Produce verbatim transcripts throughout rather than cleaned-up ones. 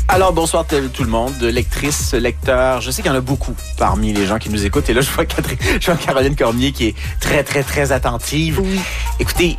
Alors, bonsoir tout le monde, lectrices, lecteurs. Je sais qu'il y en a beaucoup parmi les gens qui nous écoutent. Et là, je vois, Catherine, je vois Caroline Cormier qui est très, très, très attentive. Oui. Écoutez,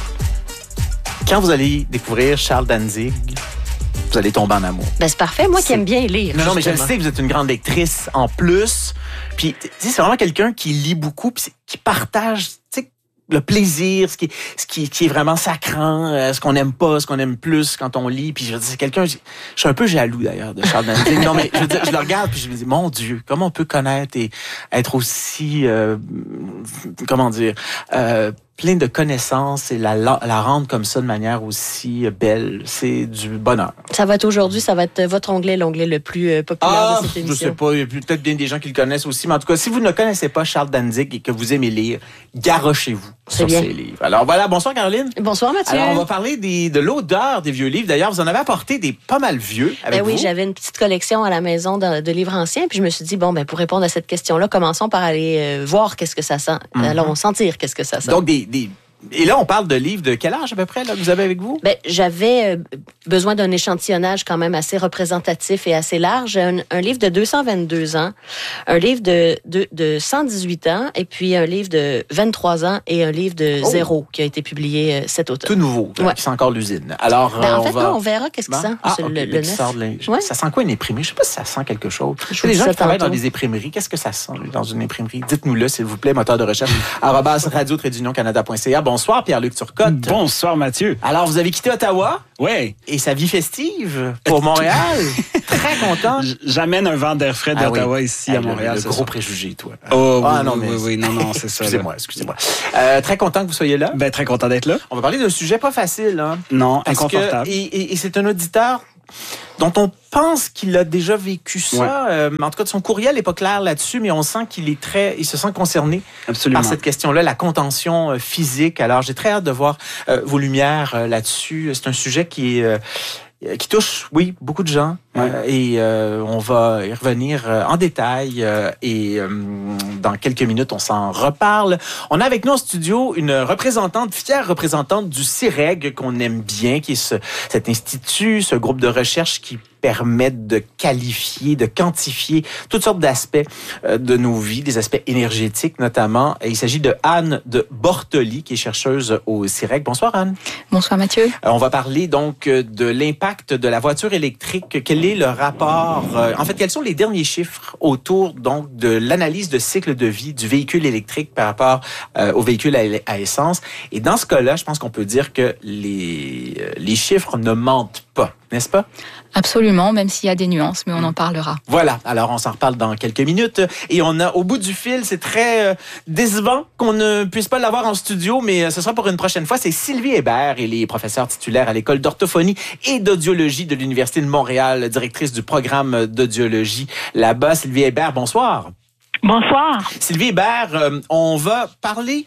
quand vous allez découvrir Charles Danzig, vous allez tomber en amour. Ben, c'est parfait. Moi c'est... qui aime bien lire. Non, non, mais je sais que vous êtes une grande lectrice en plus. Puis, c'est vraiment quelqu'un qui lit beaucoup, puis qui partage, tu sais, le plaisir, ce qui, ce qui, qui est vraiment sacrant, euh, ce qu'on n'aime pas, ce qu'on aime plus quand on lit. Puis je veux dire, c'est quelqu'un, je, je suis un peu jaloux d'ailleurs de Charles Danzig. Non, mais je veux dire, je le regarde puis je me dis, mon Dieu, comment on peut connaître et être aussi, euh, comment dire, euh, plein de connaissances et la, la rendre comme ça de manière aussi belle. C'est du bonheur. Ça va être aujourd'hui, ça va être votre onglet, l'onglet le plus euh, populaire ah, de cette émission. Je sais pas, il y a peut-être bien des gens qui le connaissent aussi, mais en tout cas, si vous ne connaissez pas Charles Danzig et que vous aimez lire, garochez-vous sur bien. ses livres. Alors voilà, bonsoir Caroline. Bonsoir Mathieu. Alors on va parler des, de l'odeur des vieux livres. D'ailleurs, vous en avez apporté des pas mal vieux avec ben oui, vous. j'avais une petite collection à la maison de, de livres anciens, puis je me suis dit, bon, ben pour répondre à cette question-là, commençons par aller euh, voir qu'est-ce que ça sent. Mm-hmm. Allons sentir qu'est-ce que ça sent. Donc des... des Et là, on parle de livres de quel âge à peu près là, que vous avez avec vous? Ben, j'avais euh, besoin d'un échantillonnage quand même assez représentatif et assez large. Un, un livre de deux cent vingt-deux ans, un livre de, de, de cent dix-huit ans, et puis un livre de vingt-trois ans et un livre de oh. zéro qui a été publié euh, cet automne. Tout nouveau, ouais. Qui sent encore l'usine. Alors, ben, en on fait, va... non, on verra qu'est-ce que ben, ça ah, sent. okay, le, le sort de ouais. Ça sent quoi une imprimerie? Je sais pas si ça sent quelque chose. Je les gens qui travaillent dans des imprimeries, qu'est-ce que ça sent dans une imprimerie? Dites-nous-le, s'il vous plaît, moteur de recherche, arobase radio tiret union canada point c a. Bonsoir, Pierre-Luc Turcotte. Bonsoir Mathieu. Alors, vous avez quitté Ottawa? Oui. Et sa vie festive pour Montréal? Très content. J'amène un vent d'air frais d'Ottawa ah oui. ici ah, à Montréal. Le, le gros soir. Préjugé, toi. Oh, ah, oui, non, oui, mais... oui, oui, non, non, c'est ça. Excusez-moi, excusez-moi. Euh, très content que vous soyez là. Ben, très content d'être là. On va parler d'un sujet pas facile, hein? Non, inconfortable. Que, et, et, et c'est un auditeur dont on pense qu'il a déjà vécu ça. Ouais. Euh, en tout cas, son courriel n'est pas clair là-dessus, mais on sent qu'il est très, il se sent concerné Absolument. par cette question-là, la contention euh, physique. Alors, j'ai très hâte de voir euh, vos lumières euh, là-dessus. C'est un sujet qui est... Euh, qui touche, oui, beaucoup de gens. Ouais. Euh, et euh, on va y revenir euh, en détail. Euh, et euh, dans quelques minutes, on s'en reparle. On a avec nous en studio une représentante, fière représentante du C I R E G qu'on aime bien, qui est ce, cet institut, ce groupe de recherche qui permet de qualifier, de quantifier toutes sortes d'aspects euh, de nos vies, des aspects énergétiques notamment. Et il s'agit de Anne de Bortoli, qui est chercheuse au C I R E G. Bonsoir Anne. Bonsoir Mathieu. Euh, on va parler donc de l'impact de la voiture électrique. Quel est le rapport? Euh, en fait, quels sont les derniers chiffres autour donc de l'analyse de cycle de vie du véhicule électrique par rapport euh, au véhicule à, à essence? Et dans ce cas-là, je pense qu'on peut dire que les, euh, les chiffres ne mentent pas, n'est-ce pas? Absolument, même s'il y a des nuances, mais on en parlera. Voilà, alors on s'en reparle dans quelques minutes. Et on a, au bout du fil, c'est très euh, décevant qu'on ne puisse pas l'avoir en studio, mais euh, ce sera pour une prochaine fois. C'est Sylvie Hébert, elle est professeure titulaire à l'école d'orthophonie et d'audiologie de l'Université de Montréal, directrice du programme d'audiologie là-bas. Sylvie Hébert, bonsoir. Bonsoir. Sylvie Hébert, euh, on va parler...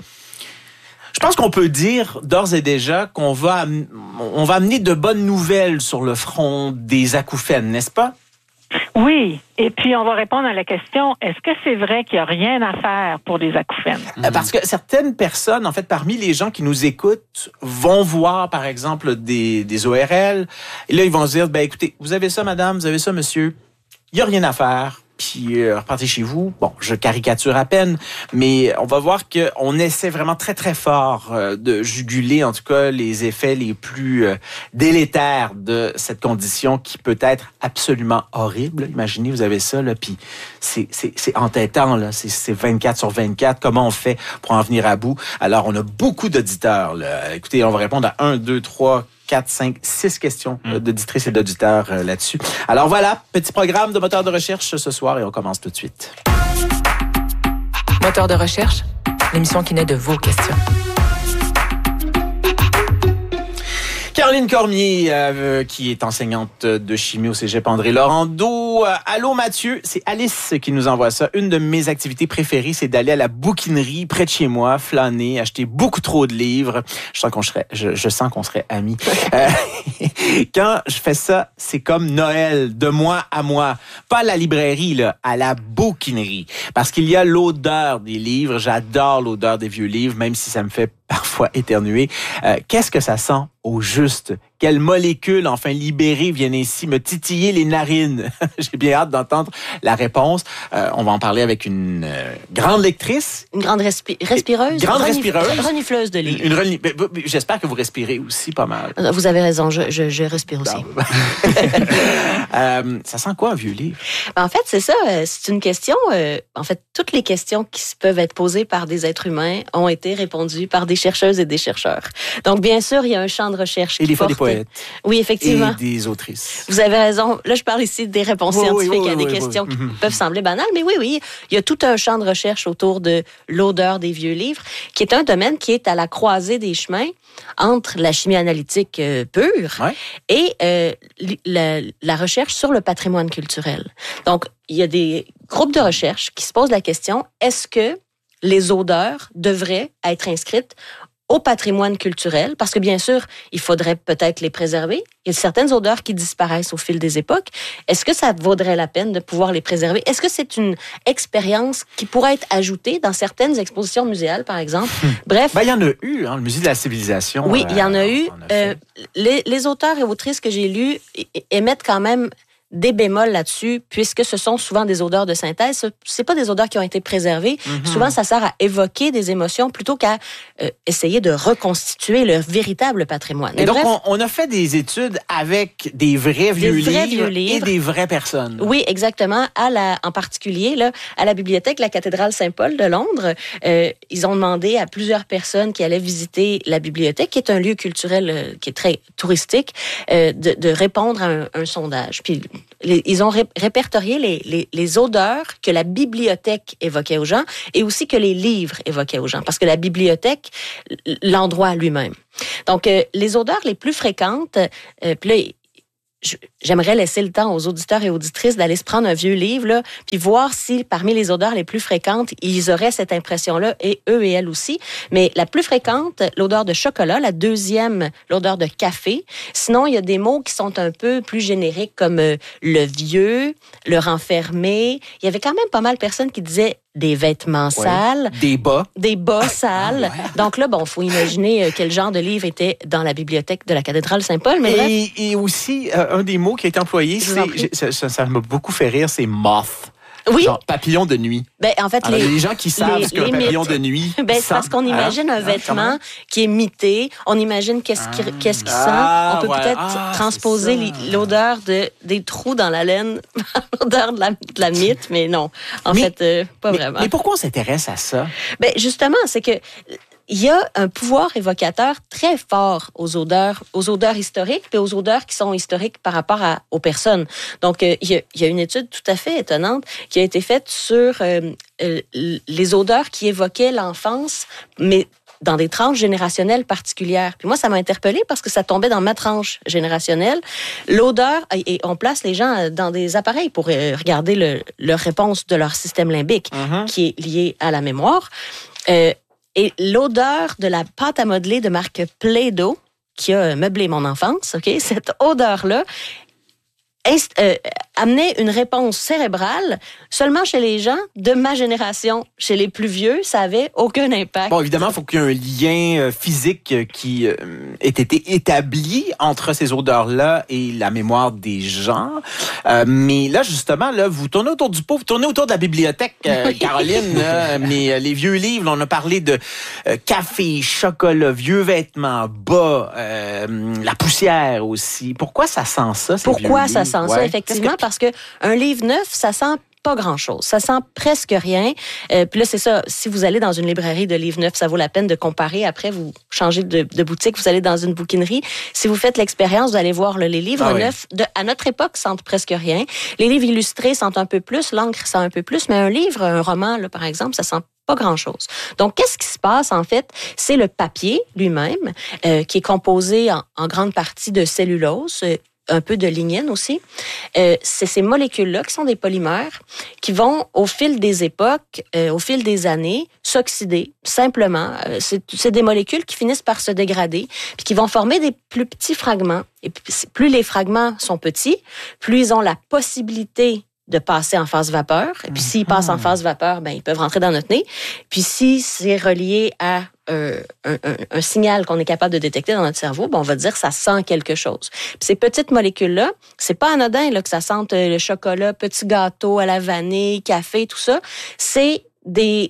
Je pense qu'on peut dire d'ores et déjà qu'on va, on va amener de bonnes nouvelles sur le front des acouphènes, n'est-ce pas? Oui, et puis on va répondre à la question, est-ce que c'est vrai qu'il n'y a rien à faire pour les acouphènes? Parce que certaines personnes, en fait, parmi les gens qui nous écoutent, vont voir, par exemple, des, des O R L, et là, ils vont se dire, ben écoutez, vous avez ça, madame, vous avez ça, monsieur, il n'y a rien à faire. Puis euh, repartez chez vous. Bon, je caricature à peine, mais on va voir qu'on essaie vraiment très, très fort euh, de juguler, en tout cas, les effets les plus euh, délétères de cette condition qui peut être absolument horrible. Imaginez, vous avez ça, là, puis c'est, c'est, c'est entêtant, là. C'est, c'est vingt-quatre sur vingt-quatre. Comment on fait pour en venir à bout? Alors, on a beaucoup d'auditeurs, là. Écoutez, on va répondre à un, deux, trois, quatre, cinq, six questions mmh. d'auditrices et d'auditeurs euh, là-dessus. Alors voilà, petit programme de moteur de recherche ce soir et on commence tout de suite. Moteur de recherche, l'émission qui naît de vos questions. Caroline Cormier, euh, qui est enseignante de chimie au Cégep André-Laurando. Euh, allô Mathieu, c'est Alice qui nous envoie ça. Une de mes activités préférées, c'est d'aller à la bouquinerie près de chez moi, flâner, acheter beaucoup trop de livres. Je sens qu'on serait, je, je sens qu'on serait amis. Euh, quand je fais ça, c'est comme Noël, de moi à moi. Pas à la librairie, là, à la bouquinerie. Parce qu'il y a l'odeur des livres. J'adore l'odeur des vieux livres, même si ça me fait parfois éternuer. Euh, qu'est-ce que ça sent au juste, Quelle molécule, enfin libérée, vient ainsi me titiller les narines? J'ai bien hâte d'entendre la réponse. Euh, on va en parler avec une euh, grande lectrice. Une grande respi- respireuse. Grande renif- respireuse. Renifleuse de livres. Une, une reni- J'espère que vous respirez aussi pas mal. Vous avez raison, je, je, je respire aussi. euh, ça sent quoi un vieux livre? Ben, en fait, c'est ça. C'est une question. Euh, en fait, toutes les questions qui peuvent être posées par des êtres humains ont été répondues par des chercheuses et des chercheurs. Donc, bien sûr, il y a un champ de recherche. Et qui des fois porte... des poètes. Oui, effectivement. Et des autrices. Vous avez raison. Là, je parle ici des réponses oui, scientifiques oui, oui, à des oui, questions oui. qui peuvent sembler banales, mais oui, oui, il y a tout un champ de recherche autour de l'odeur des vieux livres, qui est un domaine qui est à la croisée des chemins entre la chimie analytique euh, pure ouais. et euh, la, la recherche sur le patrimoine culturel. Donc, il y a des groupes de recherche qui se posent la question, est-ce que les odeurs devraient être inscrites au patrimoine culturel, parce que bien sûr, il faudrait peut-être les préserver. Il y a certaines odeurs qui disparaissent au fil des époques. Est-ce que ça vaudrait la peine de pouvoir les préserver? Est-ce que c'est une expérience qui pourrait être ajoutée dans certaines expositions muséales, par exemple? Bref. Ben, il y en a eu, hein, le musée de la civilisation. Oui, il y en a euh, eu. a euh, les, les auteurs et autrices que j'ai lus émettent quand même des bémols là-dessus, puisque ce sont souvent des odeurs de synthèse. C'est pas des odeurs qui ont été préservées. Mm-hmm. Souvent, ça sert à évoquer des émotions plutôt qu'à euh, essayer de reconstituer leur véritable patrimoine. Et, et donc, bref, on, on a fait des études avec des vrais vieux, des vrais livres, vieux livres et des vraies personnes. Oui, exactement. À la, en particulier, là, à la bibliothèque, la cathédrale Saint-Paul de Londres, euh, ils ont demandé à plusieurs personnes qui allaient visiter la bibliothèque, qui est un lieu culturel euh, qui est très touristique, euh, de, de répondre à un, un sondage. Puis, Les, ils ont ré, répertorié les, les, les odeurs que la bibliothèque évoquait aux gens et aussi que les livres évoquaient aux gens, parce que la bibliothèque, l'endroit lui-même. Donc, euh, les odeurs les plus fréquentes, euh, puis là, j'aimerais laisser le temps aux auditeurs et auditrices d'aller se prendre un vieux livre, là, puis voir si parmi les odeurs les plus fréquentes, ils auraient cette impression-là, et eux et elles aussi. Mais la plus fréquente, l'odeur de chocolat, la deuxième, l'odeur de café. Sinon, il y a des mots qui sont un peu plus génériques, comme euh, le vieux, le renfermé. Il y avait quand même pas mal de personnes qui disaient des vêtements ouais. sales. Des bas. Des bas sales. Ah, ouais. Donc là, bon, il faut imaginer quel genre de livre était dans la bibliothèque de la cathédrale Saint-Paul. Mais et, bref. et aussi, euh, un des mots qui a été employé, c'est, ça, ça, ça m'a beaucoup fait rire, c'est moth. Oui. Genre papillon de nuit. Ben, en fait, Alors, les, les gens qui savent les, ce qu'un papillon mythes. de nuit ben, c'est parce qu'on imagine hein? un vêtement hein, qui est mité. On imagine qu'est-ce qui, ah. qu'est-ce qui sent. Ah, on peut ouais. peut-être ah, transposer l'odeur de, des trous dans la laine, l'odeur de la, de la mythe, mais non. En mais, fait, euh, pas mais, vraiment. Mais pourquoi on s'intéresse à ça? Ben, justement, c'est que il y a un pouvoir évocateur très fort aux odeurs, aux odeurs historiques et aux odeurs qui sont historiques par rapport à, aux personnes. Donc, euh, il, y a, il y a une étude tout à fait étonnante qui a été faite sur euh, euh, les odeurs qui évoquaient l'enfance, mais dans des tranches générationnelles particulières. Puis moi, ça m'a interpellée parce que ça tombait dans ma tranche générationnelle. L'odeur, et on place les gens dans des appareils pour regarder le, leur réponse de leur système limbique, mm-hmm. qui est lié à la mémoire. Euh, Et l'odeur de la pâte à modeler de marque Play-Doh, qui a meublé mon enfance, ok, cette odeur-là, inst- euh, amenait une réponse cérébrale seulement chez les gens de ma génération. Chez les plus vieux, ça avait aucun impact. Bon, évidemment, il faut qu'il y ait un lien physique qui ait été établi entre ces odeurs-là et la mémoire des gens. Euh, mais là, justement, là, vous tournez autour du pot, vous tournez autour de la bibliothèque, euh, Caroline. Là, mais euh, les vieux livres, on a parlé de euh, café, chocolat, vieux vêtements, bas, euh, la poussière aussi. Pourquoi ça sent ça, ces Pourquoi vieux ça livres? sent ouais. ça, effectivement? Que... Parce qu'un livre neuf, ça sent pas grand-chose. Ça sent presque rien. Euh, puis là, c'est ça. Si vous allez dans une librairie de livres neufs, ça vaut la peine de comparer. Après, vous changez de, de boutique, vous allez dans une bouquinerie. Si vous faites l'expérience, vous allez voir là, les livres ah, neufs, oui. de, à notre époque, sentent presque rien. Les livres illustrés sentent un peu plus, l'encre sent un peu plus, mais un livre, un roman, là, par exemple, ça sent pas grand-chose. Donc, qu'est-ce qui se passe, en fait? C'est le papier lui-même, euh, qui est composé en, en grande partie de cellulose, euh, un peu de lignine aussi. Euh, c'est ces molécules-là qui sont des polymères qui vont, au fil des époques, euh, au fil des années, s'oxyder, simplement. Euh, c'est, c'est des molécules qui finissent par se dégrader, puis qui vont former des plus petits fragments. Et plus les fragments sont petits, plus ils ont la possibilité de passer en phase vapeur. Et puis, s'ils passent en phase vapeur, ben, ils peuvent rentrer dans notre nez. Puis, si c'est relié à euh, un, un, un signal qu'on est capable de détecter dans notre cerveau, ben on va dire que ça sent quelque chose. Puis ces petites molécules-là, c'est pas anodin là, que ça sente le chocolat, petit gâteau à la vanille, café, tout ça. C'est des,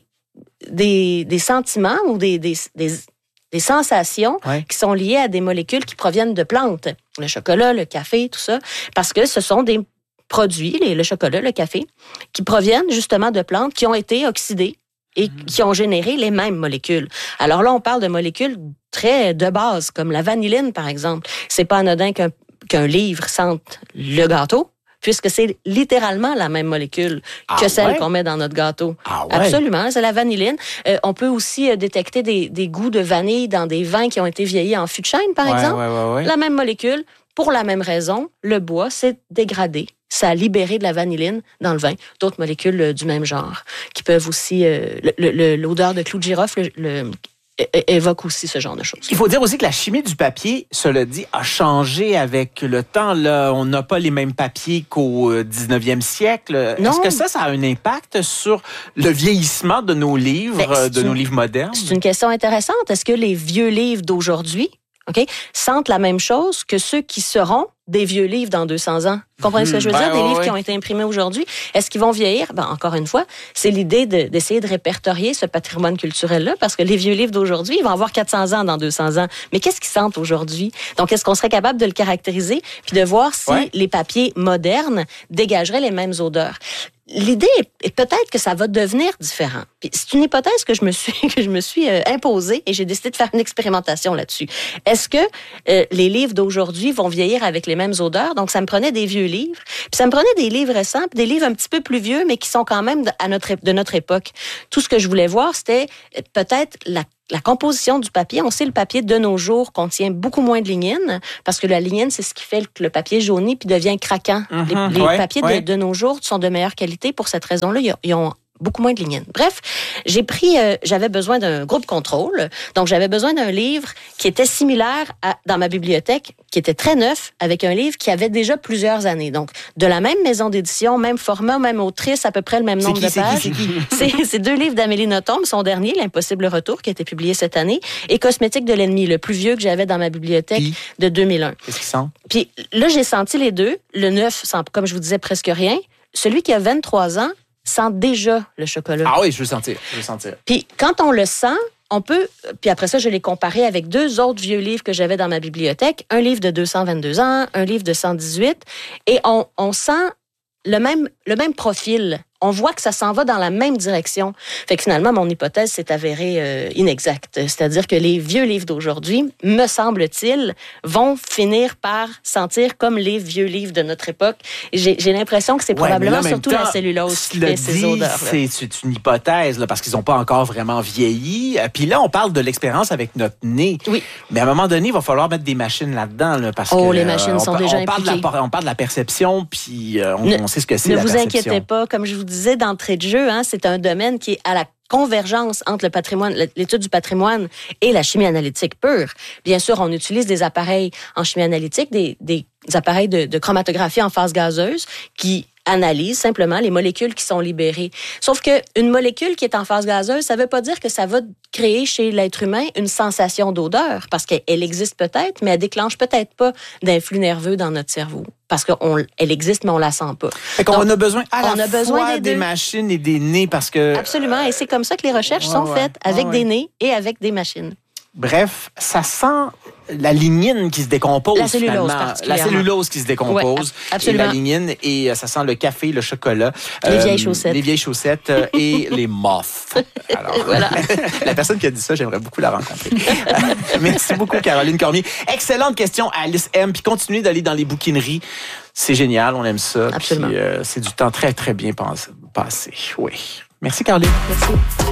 des, des sentiments ou des, des, des, des sensations ouais. qui sont liées à des molécules qui proviennent de plantes. Le chocolat, le café, tout ça. Parce que ce sont des produits, les, le chocolat, le café, qui proviennent justement de plantes qui ont été oxydées et mmh. qui ont généré les mêmes molécules. Alors là, on parle de molécules très de base, comme la vanilline, par exemple. C'est pas anodin qu'un, qu'un livre sente le gâteau, puisque c'est littéralement la même molécule ah que celle ouais? qu'on met dans notre gâteau. Ah ouais? Absolument, c'est la vanilline. Euh, on peut aussi euh, détecter des, des goûts de vanille dans des vins qui ont été vieillis en fût de chêne, par ouais, exemple. Ouais, ouais, ouais. La même molécule, pour la même raison, le bois s'est dégradé. Ça a libéré de la vanilline dans le vin, d'autres molécules euh, du même genre, qui peuvent aussi... Euh, le, le, l'odeur de clou de girofle le, le, évoque aussi ce genre de choses. Il faut dire aussi que la chimie du papier, cela dit, a changé avec le temps. Là, on n'a pas les mêmes papiers qu'au dix-neuvième siècle. Non. Est-ce que ça, ça a un impact sur le vieillissement de nos livres, ben, de une, nos livres modernes? C'est une question intéressante. Est-ce que les vieux livres d'aujourd'hui, OK, sentent la même chose que ceux qui seront des vieux livres dans deux cents ans? Vous comprenez mmh, ce que je veux dire? Ouais, des ouais, livres ouais. qui ont été imprimés aujourd'hui. Est-ce qu'ils vont vieillir? Ben, encore une fois, c'est l'idée de, d'essayer de répertorier ce patrimoine culturel-là, parce que les vieux livres d'aujourd'hui, ils vont avoir quatre cents ans dans deux cents ans. Mais qu'est-ce qu'ils sentent aujourd'hui? Donc, est-ce qu'on serait capable de le caractériser puis de voir si ouais. les papiers modernes dégageraient les mêmes odeurs? L'idée est peut-être que ça va devenir différent. Puis c'est une hypothèse que je me suis que je me suis euh, imposée et j'ai décidé de faire une expérimentation là-dessus. Est-ce que euh, les livres d'aujourd'hui vont vieillir avec les mêmes odeurs? Donc ça me prenait des vieux livres, puis ça me prenait des livres récents, puis des livres un petit peu plus vieux mais qui sont quand même de, à notre de notre époque. Tout ce que je voulais voir, c'était peut-être la La composition du papier. On sait le papier de nos jours contient beaucoup moins de lignine parce que la lignine, c'est ce qui fait que le papier jaunit puis devient craquant. Mm-hmm, les les ouais, papiers ouais. De, de nos jours sont de meilleure qualité. Pour cette raison-là, ils ont beaucoup moins de lignine. Bref, j'ai pris, euh, j'avais besoin d'un groupe contrôle. Donc, j'avais besoin d'un livre qui était similaire à, dans ma bibliothèque, qui était très neuf, avec un livre qui avait déjà plusieurs années. Donc, de la même maison d'édition, même format, même autrice, à peu près le même nombre qui, de pages. C'est, qui, c'est, qui? c'est, c'est deux livres d'Amélie Nothomb, son dernier, L'Impossible Retour, qui a été publié cette année, et Cosmétique de l'ennemi, le plus vieux que j'avais dans ma bibliothèque Puis, de deux mille un. Qu'est-ce qu'ils sentent? Puis là, j'ai senti les deux. Le neuf sent, comme je vous disais, presque rien. Celui qui a vingt-trois ans sent déjà le chocolat. Ah oui, je veux sentir, je veux sentir. Puis quand on le sent, on peut... Puis après ça, je l'ai comparé avec deux autres vieux livres que j'avais dans ma bibliothèque. Un livre de deux cent vingt-deux ans, un livre de cent dix-huit. Et on, on sent le même, le même profil. On voit que ça s'en va dans la même direction. Fait que finalement, mon hypothèse s'est avérée euh, inexacte. C'est-à-dire que les vieux livres d'aujourd'hui, me semble-t-il, vont finir par sentir comme les vieux livres de notre époque. Et j'ai, j'ai l'impression que c'est ouais, probablement surtout temps, la cellulose qui fait ces odeurs. C'est, c'est une hypothèse, là, parce qu'ils n'ont pas encore vraiment vieilli. Puis là, on parle de l'expérience avec notre nez. Oui. Mais à un moment donné, il va falloir mettre des machines là-dedans. Là, parce oh, que, les machines euh, sont on, déjà on impliquées. Parle de la, on parle de la perception, puis euh, on, ne, on sait ce que c'est, ne la vous perception. Inquiétez pas, comme je vous disais d'entrée de jeu, hein, c'est un domaine qui est à la convergence entre le patrimoine, l'étude du patrimoine et la chimie analytique pure. Bien sûr, on utilise des appareils en chimie analytique, des, des appareils de, de chromatographie en phase gazeuse qui analysent simplement les molécules qui sont libérées. Sauf qu'une molécule qui est en phase gazeuse, ça ne veut pas dire que ça va créer chez l'être humain une sensation d'odeur, parce qu'elle existe peut-être, mais elle déclenche peut-être pas d'influx nerveux dans notre cerveau. Parce qu'elle existe, mais on la sent pas. Fait qu'on Donc, a besoin à la on a besoin fois des, des machines et des nez, parce que... Absolument, et c'est comme ça que les recherches ouais, sont ouais, faites, avec ouais, des ouais. nez et avec des machines. Bref, ça sent la lignine qui se décompose. La cellulose, finalement. particulièrement. La cellulose qui se décompose. Ouais, absolument. Et la lignine, et ça sent le café, le chocolat. Les euh, vieilles chaussettes. Les vieilles chaussettes euh, et les muffs. Alors, voilà. La personne qui a dit ça, j'aimerais beaucoup la rencontrer. Merci beaucoup, Caroline Cormier. Excellente question, Alice M. Puis continuez d'aller dans les bouquineries. C'est génial, on aime ça. Absolument. Puis, euh, c'est du temps très, très bien passé. Oui. Merci, Caroline. Merci.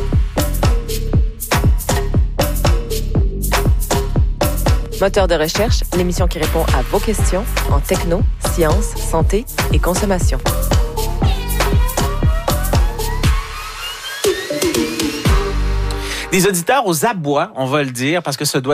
Moteur de recherche, l'émission qui répond à vos questions en techno, sciences, santé et consommation. Des auditeurs aux abois, on va le dire, parce que ce doit être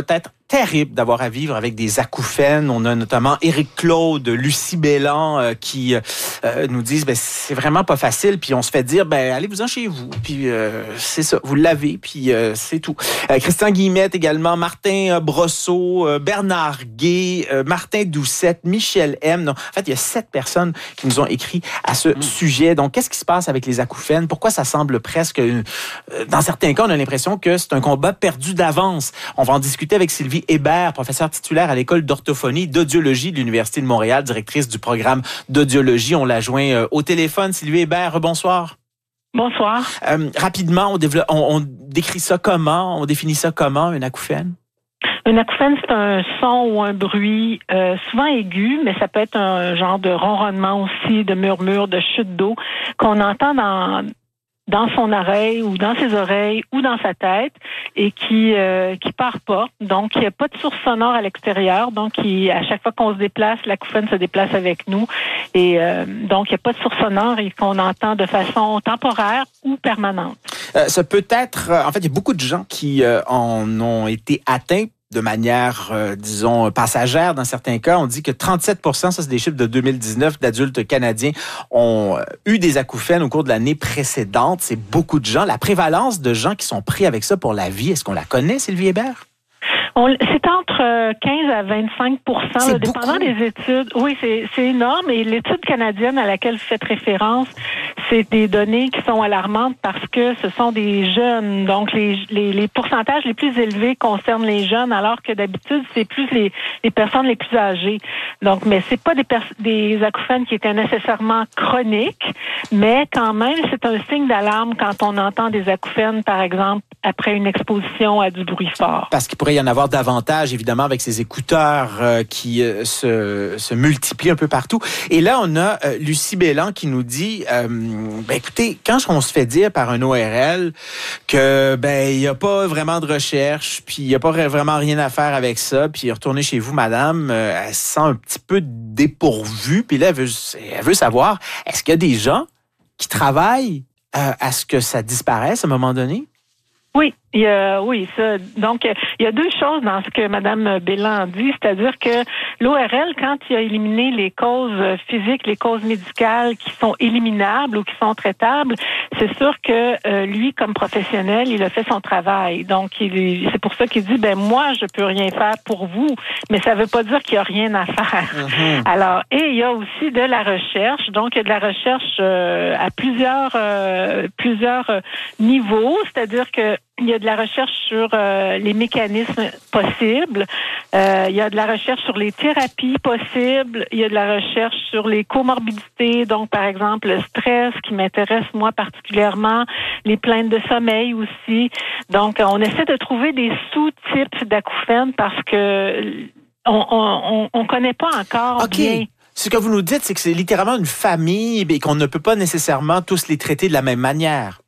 terrible d'avoir à vivre avec des acouphènes. On a notamment Éric Claude, Lucie Bélan euh, qui euh, nous disent ben c'est vraiment pas facile. Puis on se fait dire ben allez-vous-en chez vous. Puis euh, c'est ça, vous l'avez. Puis euh, c'est tout. Euh, Christian Guillemette également, Martin euh, Brosseau, euh, Bernard Gay, euh, Martin Doucette, Michel M. Donc, en fait, il y a sept personnes qui nous ont écrit à ce mmh. sujet. Donc, qu'est-ce qui se passe avec les acouphènes? Pourquoi ça semble presque... Euh, dans certains cas, on a l'impression que c'est un combat perdu d'avance. On va en discuter avec Sylvie Hébert, professeure titulaire à l'École d'orthophonie d'audiologie de l'Université de Montréal, directrice du programme d'audiologie. On l'a joint euh, au téléphone. Sylvie Hébert, bonsoir. Bonsoir. Euh, rapidement, on, développe, on, on décrit ça comment? On définit ça comment, un acouphène? Un acouphène, c'est un son ou un bruit euh, souvent aigu, mais ça peut être un genre de ronronnement aussi, de murmure, de chute d'eau qu'on entend dans... dans son oreille ou dans ses oreilles ou dans sa tête et qui euh, qui part pas. Donc, il n'y a pas de source sonore à l'extérieur. Donc, il, à chaque fois qu'on se déplace, l'acouphène se déplace avec nous. Et euh, donc, il n'y a pas de source sonore et qu'on entend de façon temporaire ou permanente. Euh, ça peut être... En fait, il y a beaucoup de gens qui euh, en ont été atteints de manière, euh, disons, passagère dans certains cas. On dit que trente-sept pour cent, ça c'est des chiffres de deux mille dix-neuf, d'adultes canadiens ont euh, eu des acouphènes au cours de l'année précédente. C'est beaucoup de gens. La prévalence de gens qui sont pris avec ça pour la vie, est-ce qu'on la connaît, Sylvie Hébert? On, c'est entre quinze à vingt-cinq pour cent, là, dépendant des études. Oui, c'est, c'est énorme. Et l'étude canadienne à laquelle vous faites référence, c'est des données qui sont alarmantes parce que ce sont des jeunes. Donc, les, les, les pourcentages les plus élevés concernent les jeunes, alors que d'habitude, c'est plus les, les personnes les plus âgées. Donc, mais c'est pas des, pers- des acouphènes qui étaient nécessairement chroniques, mais quand même, c'est un signe d'alarme quand on entend des acouphènes, par exemple, après une exposition à du bruit fort. Parce qu'il pourrait y en avoir davantage, évidemment, avec ces écouteurs euh, qui euh, se, se multiplient un peu partout. Et là, on a euh, Lucie Bélan qui nous dit, euh, ben, écoutez, quand on se fait dire par un O R L que ben il n'y a pas vraiment de recherche, puis il n'y a pas vraiment rien à faire avec ça, puis retournez chez vous, madame, euh, elle se sent un petit peu dépourvue, puis là, elle veut, elle veut savoir, est-ce qu'il y a des gens qui travaillent euh, à ce que ça disparaisse à un moment donné? Oui, il y a, oui, ça. Donc, il y a deux choses dans ce que Mme Bélan dit, c'est-à-dire que l'O R L, quand il a éliminé les causes physiques, les causes médicales qui sont éliminables ou qui sont traitables, c'est sûr que euh, lui, comme professionnel, il a fait son travail. Donc, il, c'est pour ça qu'il dit, ben moi, je peux rien faire pour vous, mais ça veut pas dire qu'il y a rien à faire. Mm-hmm. Alors, et il y a aussi de la recherche. Donc, il y a de la recherche euh, à plusieurs, euh, plusieurs niveaux, c'est-à-dire que il y a de la recherche sur euh, les mécanismes possibles. Euh, il y a de la recherche sur les thérapies possibles. Il y a de la recherche sur les comorbidités. Donc, par exemple, le stress qui m'intéresse, moi, particulièrement. Les plaintes de sommeil aussi. Donc, on essaie de trouver des sous-types d'acouphènes parce que on on, on connaît pas encore okay. bien. Ce que vous nous dites, c'est que c'est littéralement une famille et qu'on ne peut pas nécessairement tous les traiter de la même manière.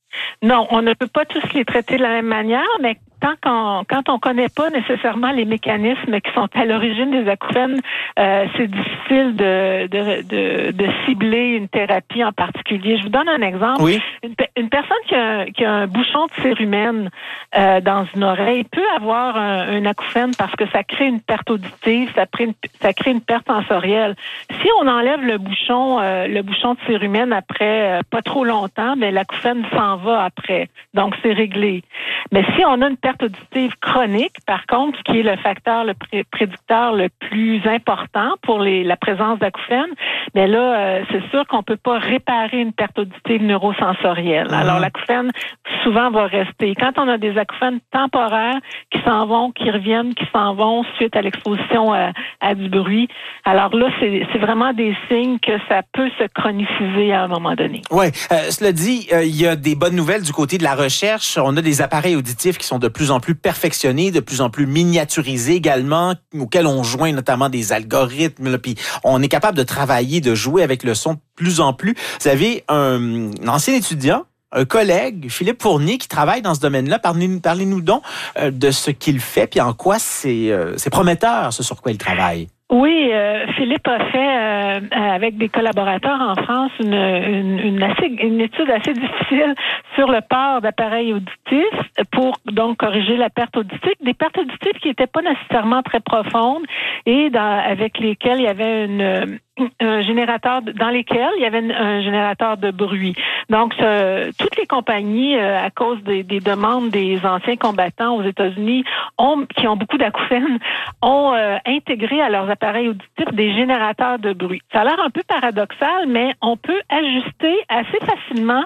Non, on ne peut pas tous les traiter de la même manière, mais tant qu'on, quand on connaît pas nécessairement les mécanismes qui sont à l'origine des acouphènes, euh, c'est difficile de, de, de, de cibler une thérapie en particulier. Je vous donne un exemple. Oui. Une, une personne qui a, qui a un bouchon de cérumen euh, dans une oreille peut avoir un, un acouphène parce que ça crée une perte auditive, ça crée une, ça crée une perte sensorielle. Si on enlève le bouchon, euh, le bouchon de cérumen après euh, pas trop longtemps, mais l'acouphène s'en va après. Donc, c'est réglé. Mais si on a une perte auditive chronique, par contre, qui est le facteur, le pré- prédicteur le plus important pour les, la présence d'acouphènes, mais là, euh, c'est sûr qu'on peut pas réparer une perte auditive neurosensorielle. Mmh. Alors, l'acouphène, souvent, va rester. Quand on a des acouphènes temporaires qui s'en vont, qui reviennent, qui s'en vont suite à l'exposition à, à du bruit, alors là, c'est, c'est vraiment des signes que ça peut se chroniciser à un moment donné. Oui. Euh, cela dit, euh, il y a des bonnes nouvelles du côté de la recherche. On a des appareils auditifs qui sont de plus en plus perfectionnés, de plus en plus miniaturisés également, auxquels on joint notamment des algorithmes. Là, puis on est capable de travailler, de jouer avec le son de plus en plus. Vous avez un, un ancien étudiant, un collègue, Philippe Fournier, qui travaille dans ce domaine-là. Parlez-nous, parlez-nous donc euh, de ce qu'il fait, puis en quoi c'est, euh, c'est prometteur, ce sur quoi il travaille. Oui, euh, Philippe a fait euh, avec des collaborateurs en France une, une, une, assez, une étude assez difficile sur le port d'appareils auditifs pour donc corriger la perte auditive, des pertes auditives qui n'étaient pas nécessairement très profondes et dans, avec lesquelles il y avait une un générateur dans lesquels il y avait un générateur de bruit. Donc, ce, toutes les compagnies, euh, à cause des, des demandes des anciens combattants aux États-Unis, ont, qui ont beaucoup d'acouphènes, ont euh, intégré à leurs appareils auditifs des générateurs de bruit. Ça a l'air un peu paradoxal, mais on peut ajuster assez facilement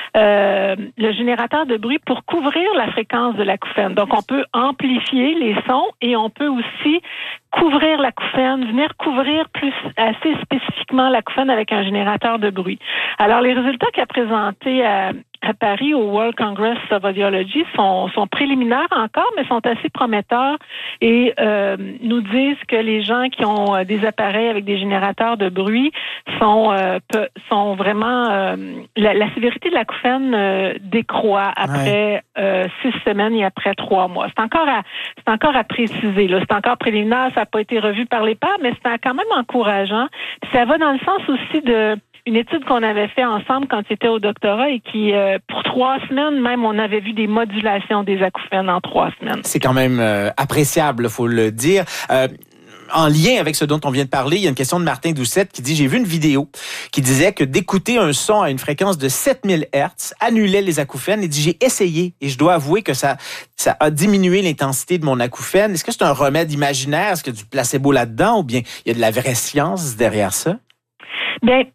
euh, le générateur de bruit pour couvrir la fréquence de l'acouphène. Donc, on peut amplifier les sons et on peut aussi couvrir l'acouphène, venir couvrir plus assez spécifiquement l'acouphène avec un générateur de bruit. Alors, les résultats qu'a présentés à, à Paris au World Congress of Audiology sont, sont préliminaires encore, mais sont assez prometteurs et euh, nous disent que les gens qui ont des appareils avec des générateurs de bruit sont, euh, peu, sont vraiment... Euh, la, la sévérité de l'acouphène euh, décroît après ouais. euh, six semaines et après trois mois. C'est encore à, c'est encore à préciser. Là. C'est encore préliminaire, ça n'a pas été revu par les pairs, mais c'est quand même encourageant. Puis ça va dans le sens aussi de une étude qu'on avait fait ensemble quand c'était au doctorat et qui, euh, pour trois semaines, même, on avait vu des modulations des acouphènes en trois semaines. C'est quand même euh, appréciable, faut le dire. Euh, En lien avec ce dont on vient de parler, il y a une question de Martin Doucette qui dit « J'ai vu une vidéo qui disait que d'écouter un son à une fréquence de sept mille hertz annulait les acouphènes. Il dit « J'ai essayé et je dois avouer que ça, ça a diminué l'intensité de mon acouphène. Est-ce que c'est un remède imaginaire? Est-ce qu'il y a du placebo là-dedans ou bien il y a de la vraie science derrière ça? » Bien,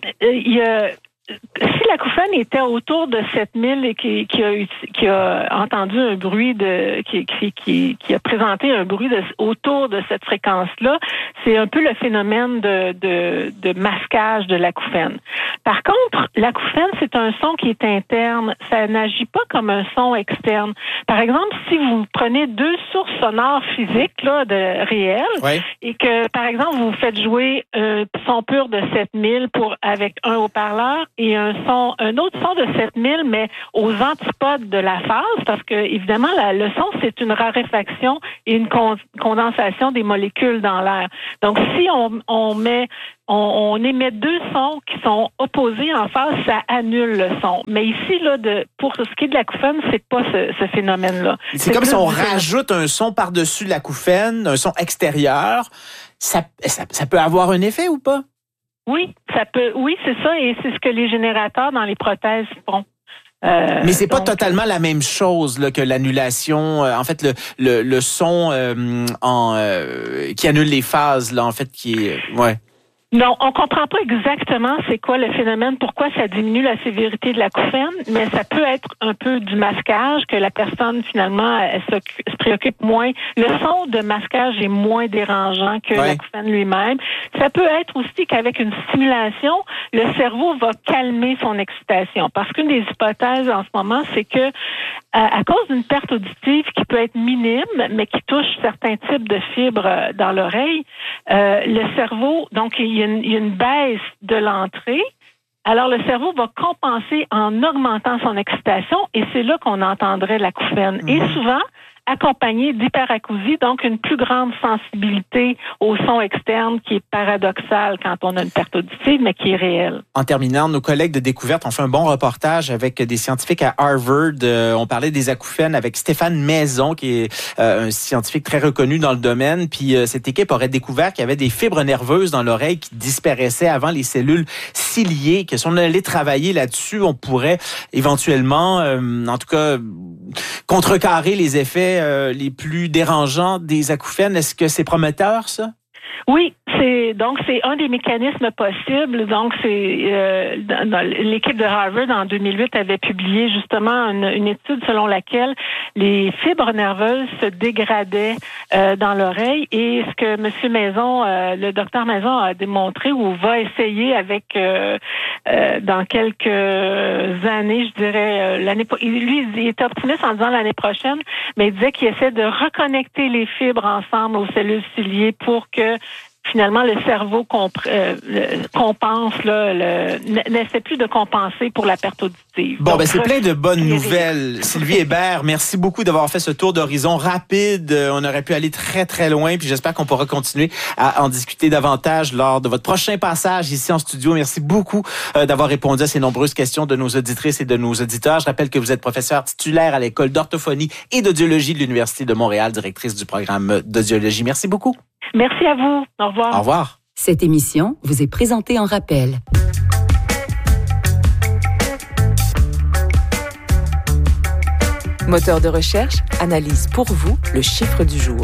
il y a... Si l'acouphène était autour de sept mille et qui, qui, a, qui a entendu un bruit de, qui, qui, qui, qui a présenté un bruit de, autour de cette fréquence-là, c'est un peu le phénomène de, de, de masquage de l'acouphène. Par contre, l'acouphène, c'est un son qui est interne. Ça n'agit pas comme un son externe. Par exemple, si vous prenez deux sources sonores physiques, là, de réelles, oui. et que, par exemple, vous faites jouer un son pur de sept mille pour, avec un haut-parleur, et un son, un autre son de sept mille, mais aux antipodes de la phase, parce que, évidemment, la, le son, c'est une raréfaction et une con, condensation des molécules dans l'air. Donc, si on, on met, on, on émet deux sons qui sont opposés en phase, ça annule le son. Mais ici, là, de, pour ce qui est de l'acouphène, c'est pas ce, ce phénomène-là. C'est, c'est comme si on rajoute un son par-dessus l'acouphène, un son extérieur. Ça, ça, ça peut avoir un effet ou pas? Oui, ça peut. Oui, c'est ça, et c'est ce que les générateurs dans les prothèses font. Euh, Mais c'est donc, pas totalement la même chose là, que l'annulation. Euh, en fait, le le, le son euh, en euh, qui annule les phases là, en fait, qui est ouais. Non, on comprend pas exactement c'est quoi le phénomène, pourquoi ça diminue la sévérité de l'acouphène, mais ça peut être un peu du masquage, que la personne, finalement, elle se, se préoccupe moins. Le son de masquage est moins dérangeant que ouais. l'acouphène lui-même. Ça peut être aussi qu'avec une stimulation, le cerveau va calmer son excitation. Parce qu'une des hypothèses en ce moment, c'est que à, à cause d'une perte auditive qui peut être minime, mais qui touche certains types de fibres dans l'oreille, euh, le cerveau, donc il y a une, il y a une baisse de l'entrée. Alors, le cerveau va compenser en augmentant son excitation et c'est là qu'on entendrait l'acouphène. Mmh. Et souvent, accompagné d'hyperacousie, donc une plus grande sensibilité au son externe qui est paradoxal quand on a une perte auditive, mais qui est réelle. En terminant, nos collègues de Découverte ont fait un bon reportage avec des scientifiques à Harvard. Euh, on parlait des acouphènes avec Stéphane Maison, qui est euh, un scientifique très reconnu dans le domaine. Puis euh, cette équipe aurait découvert qu'il y avait des fibres nerveuses dans l'oreille qui disparaissaient avant les cellules ciliées, que si on allait travailler là-dessus, on pourrait éventuellement, euh, en tout cas, contrecarrer les effets euh, les plus dérangeants des acouphènes. Est-ce que c'est prometteur, ça? Oui, c'est donc c'est un des mécanismes possibles. Donc c'est euh, dans, dans, l'équipe de Harvard en deux mille huit avait publié justement une, une étude selon laquelle les fibres nerveuses se dégradaient euh, dans l'oreille et ce que Monsieur Maison, euh, le docteur Maison a démontré ou va essayer avec euh, euh, dans quelques années, je dirais euh, l'année. Lui, il était optimiste en disant l'année prochaine, mais il disait qu'il essaie de reconnecter les fibres ensemble aux cellules ciliées pour que finalement, le cerveau compr- euh, le, compense, là, le, n'essaie plus de compenser pour la perte auditive. Bon, Donc, ben c'est plein de bonnes les... nouvelles. Sylvie Hébert, merci beaucoup d'avoir fait ce tour d'horizon rapide. On aurait pu aller très, très loin, puis j'espère qu'on pourra continuer à en discuter davantage lors de votre prochain passage ici en studio. Merci beaucoup euh, d'avoir répondu à ces nombreuses questions de nos auditrices et de nos auditeurs. Je rappelle que vous êtes professeur titulaire à l'École d'orthophonie et d'audiologie de l'Université de Montréal, directrice du programme d'audiologie. Merci beaucoup. Merci à vous. Au revoir. Au revoir. Cette émission vous est présentée en rappel. Moteur de recherche analyse pour vous le chiffre du jour.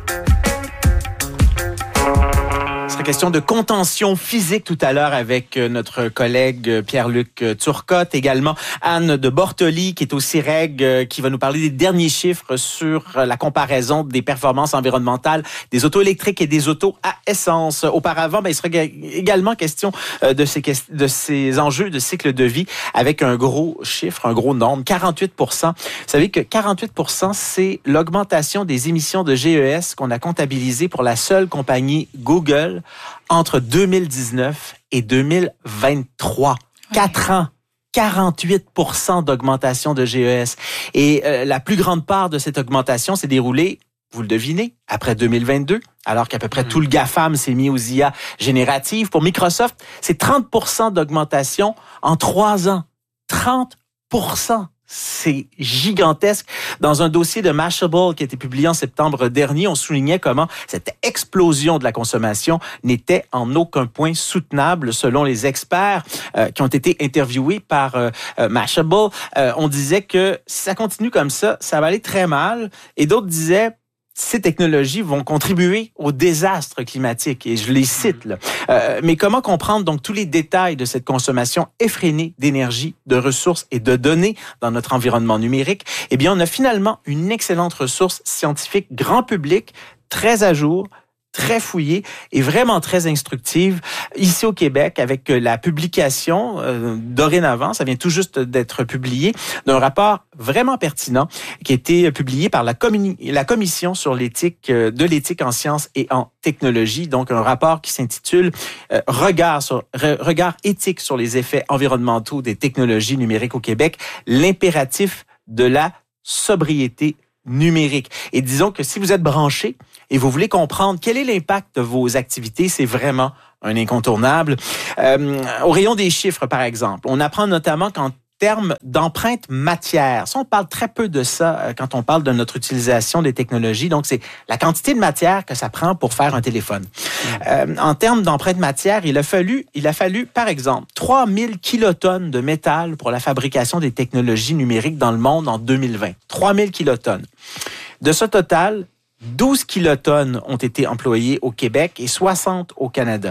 Il sera question de contention physique tout à l'heure avec notre collègue Pierre-Luc Turcotte, également Anne de Bortoli qui est au C I R E G, qui va nous parler des derniers chiffres sur la comparaison des performances environnementales des autos électriques et des autos à essence. Auparavant, ben, il sera également question de ces, de ces enjeux de cycle de vie avec un gros chiffre, un gros nombre, quarante-huit pour cent. Vous savez que quarante-huit pour cent, c'est l'augmentation des émissions de G E S qu'on a comptabilisées pour la seule compagnie Google entre deux mille dix-neuf et deux mille vingt-trois. Quatre ans. quarante-huit pour cent d'augmentation de G E S. Et euh, la plus grande part de cette augmentation s'est déroulée, vous le devinez, après deux mille vingt-deux, alors qu'à peu près mmh. tout le GAFAM s'est mis aux I A génératives. Pour Microsoft, c'est trente pour cent d'augmentation en trois ans. trente pour cent. C'est gigantesque. Dans un dossier de Mashable qui a été publié en septembre dernier, on soulignait comment cette explosion de la consommation n'était en aucun point soutenable selon les experts euh, qui ont été interviewés par euh, euh, Mashable. Euh, on disait que si ça continue comme ça, ça va aller très mal. Et d'autres disaient ces technologies vont contribuer au désastre climatique. Et je les cite, là. Euh, mais comment comprendre donc tous les détails de cette consommation effrénée d'énergie, de ressources et de données dans notre environnement numérique? Eh bien, on a finalement une excellente ressource scientifique grand public, très à jour, très fouillée et vraiment très instructive ici au Québec avec la publication euh, dorénavant, ça vient tout juste d'être publié, d'un rapport vraiment pertinent qui a été publié par la, communi- la Commission sur l'éthique euh, de l'éthique en sciences et en technologie, donc un rapport qui s'intitule euh, Regard sur re, regard éthique sur les effets environnementaux des technologies numériques au Québec, l'impératif de la sobriété numérique. Et disons que si vous êtes branché et vous voulez comprendre quel est l'impact de vos activités, c'est vraiment un incontournable. Euh, au rayon des chiffres, par exemple, on apprend notamment qu'en termes d'empreinte matière, ça, on parle très peu de ça quand on parle de notre utilisation des technologies. Donc, c'est la quantité de matière que ça prend pour faire un téléphone. Mmh. Euh, en termes d'empreinte matière, il a fallu, il a fallu, par exemple, trois mille kilotonnes de métal pour la fabrication des technologies numériques dans le monde en deux mille vingt. trois mille kilotonnes. De ce total, douze kilotonnes ont été employées au Québec et soixante au Canada.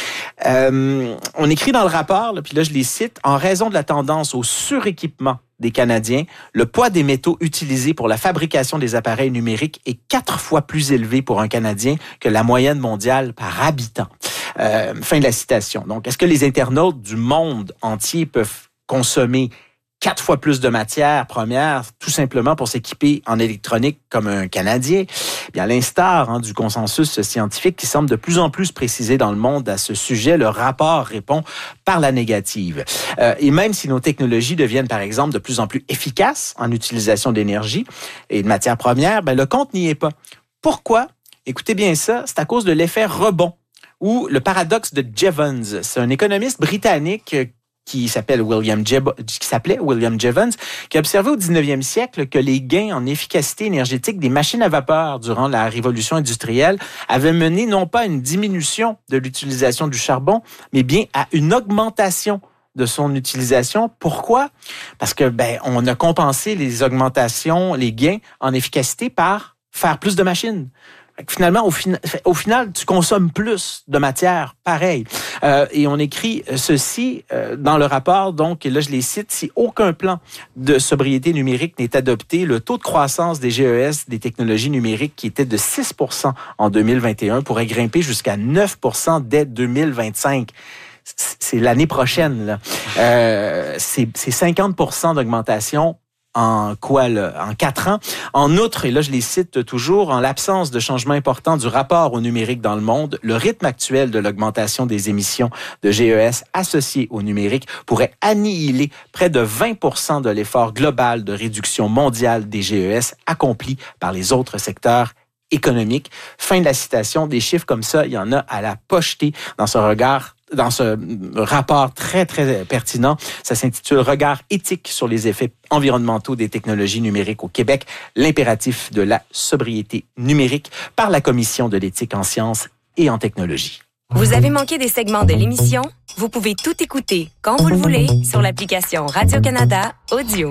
Euh, on écrit dans le rapport, là, puis là je les cite, en raison de la tendance au suréquipement des Canadiens, le poids des métaux utilisés pour la fabrication des appareils numériques est quatre fois plus élevé pour un Canadien que la moyenne mondiale par habitant. Euh, fin de la citation. Donc, est-ce que les internautes du monde entier peuvent consommer quatre fois plus de matières premières, tout simplement pour s'équiper en électronique comme un Canadien? Bien, à l'instar hein, du consensus scientifique qui semble de plus en plus précisé dans le monde à ce sujet, le rapport répond par la négative. Euh, et même si nos technologies deviennent, par exemple, de plus en plus efficaces en utilisation d'énergie et de matières premières, ben, le compte n'y est pas. Pourquoi? Écoutez bien ça, c'est à cause de l'effet rebond ou le paradoxe de Jevons. C'est un économiste britannique qui s'appelle William Jeb- qui s'appelait William Jevons, qui a observé au dix-neuvième siècle que les gains en efficacité énergétique des machines à vapeur durant la révolution industrielle avaient mené non pas à une diminution de l'utilisation du charbon, mais bien à une augmentation de son utilisation. Pourquoi? Parce que ben on a compensé les augmentations, les gains en efficacité par faire plus de machines. Finalement, au, fin, au final, tu consommes plus de matière, pareil. Euh, et on écrit ceci euh, dans le rapport, donc, et là je les cite, si aucun plan de sobriété numérique n'est adopté, le taux de croissance des G E S, des technologies numériques, qui était de six pour cent en deux mille vingt et un, pourrait grimper jusqu'à neuf pour cent dès deux mille vingt-cinq. C'est l'année prochaine, là. Euh, c'est, c'est cinquante pour cent d'augmentation en quoi, là, en quatre ans. En outre, et là je les cite toujours, en l'absence de changement important du rapport au numérique dans le monde, le rythme actuel de l'augmentation des émissions de G E S associées au numérique pourrait annihiler près de vingt pour cent de l'effort global de réduction mondiale des G E S accompli par les autres secteurs économiques. Fin de la citation. Des chiffres comme ça, il y en a à la pocheter dans ce regard dans ce rapport très, très pertinent. Ça s'intitule « Regard éthique sur les effets environnementaux des technologies numériques au Québec, l'impératif de la sobriété numérique » par la Commission de l'éthique en sciences et en technologie. Vous avez manqué des segments de l'émission? Vous pouvez tout écouter quand vous le voulez sur l'application Radio-Canada Audio.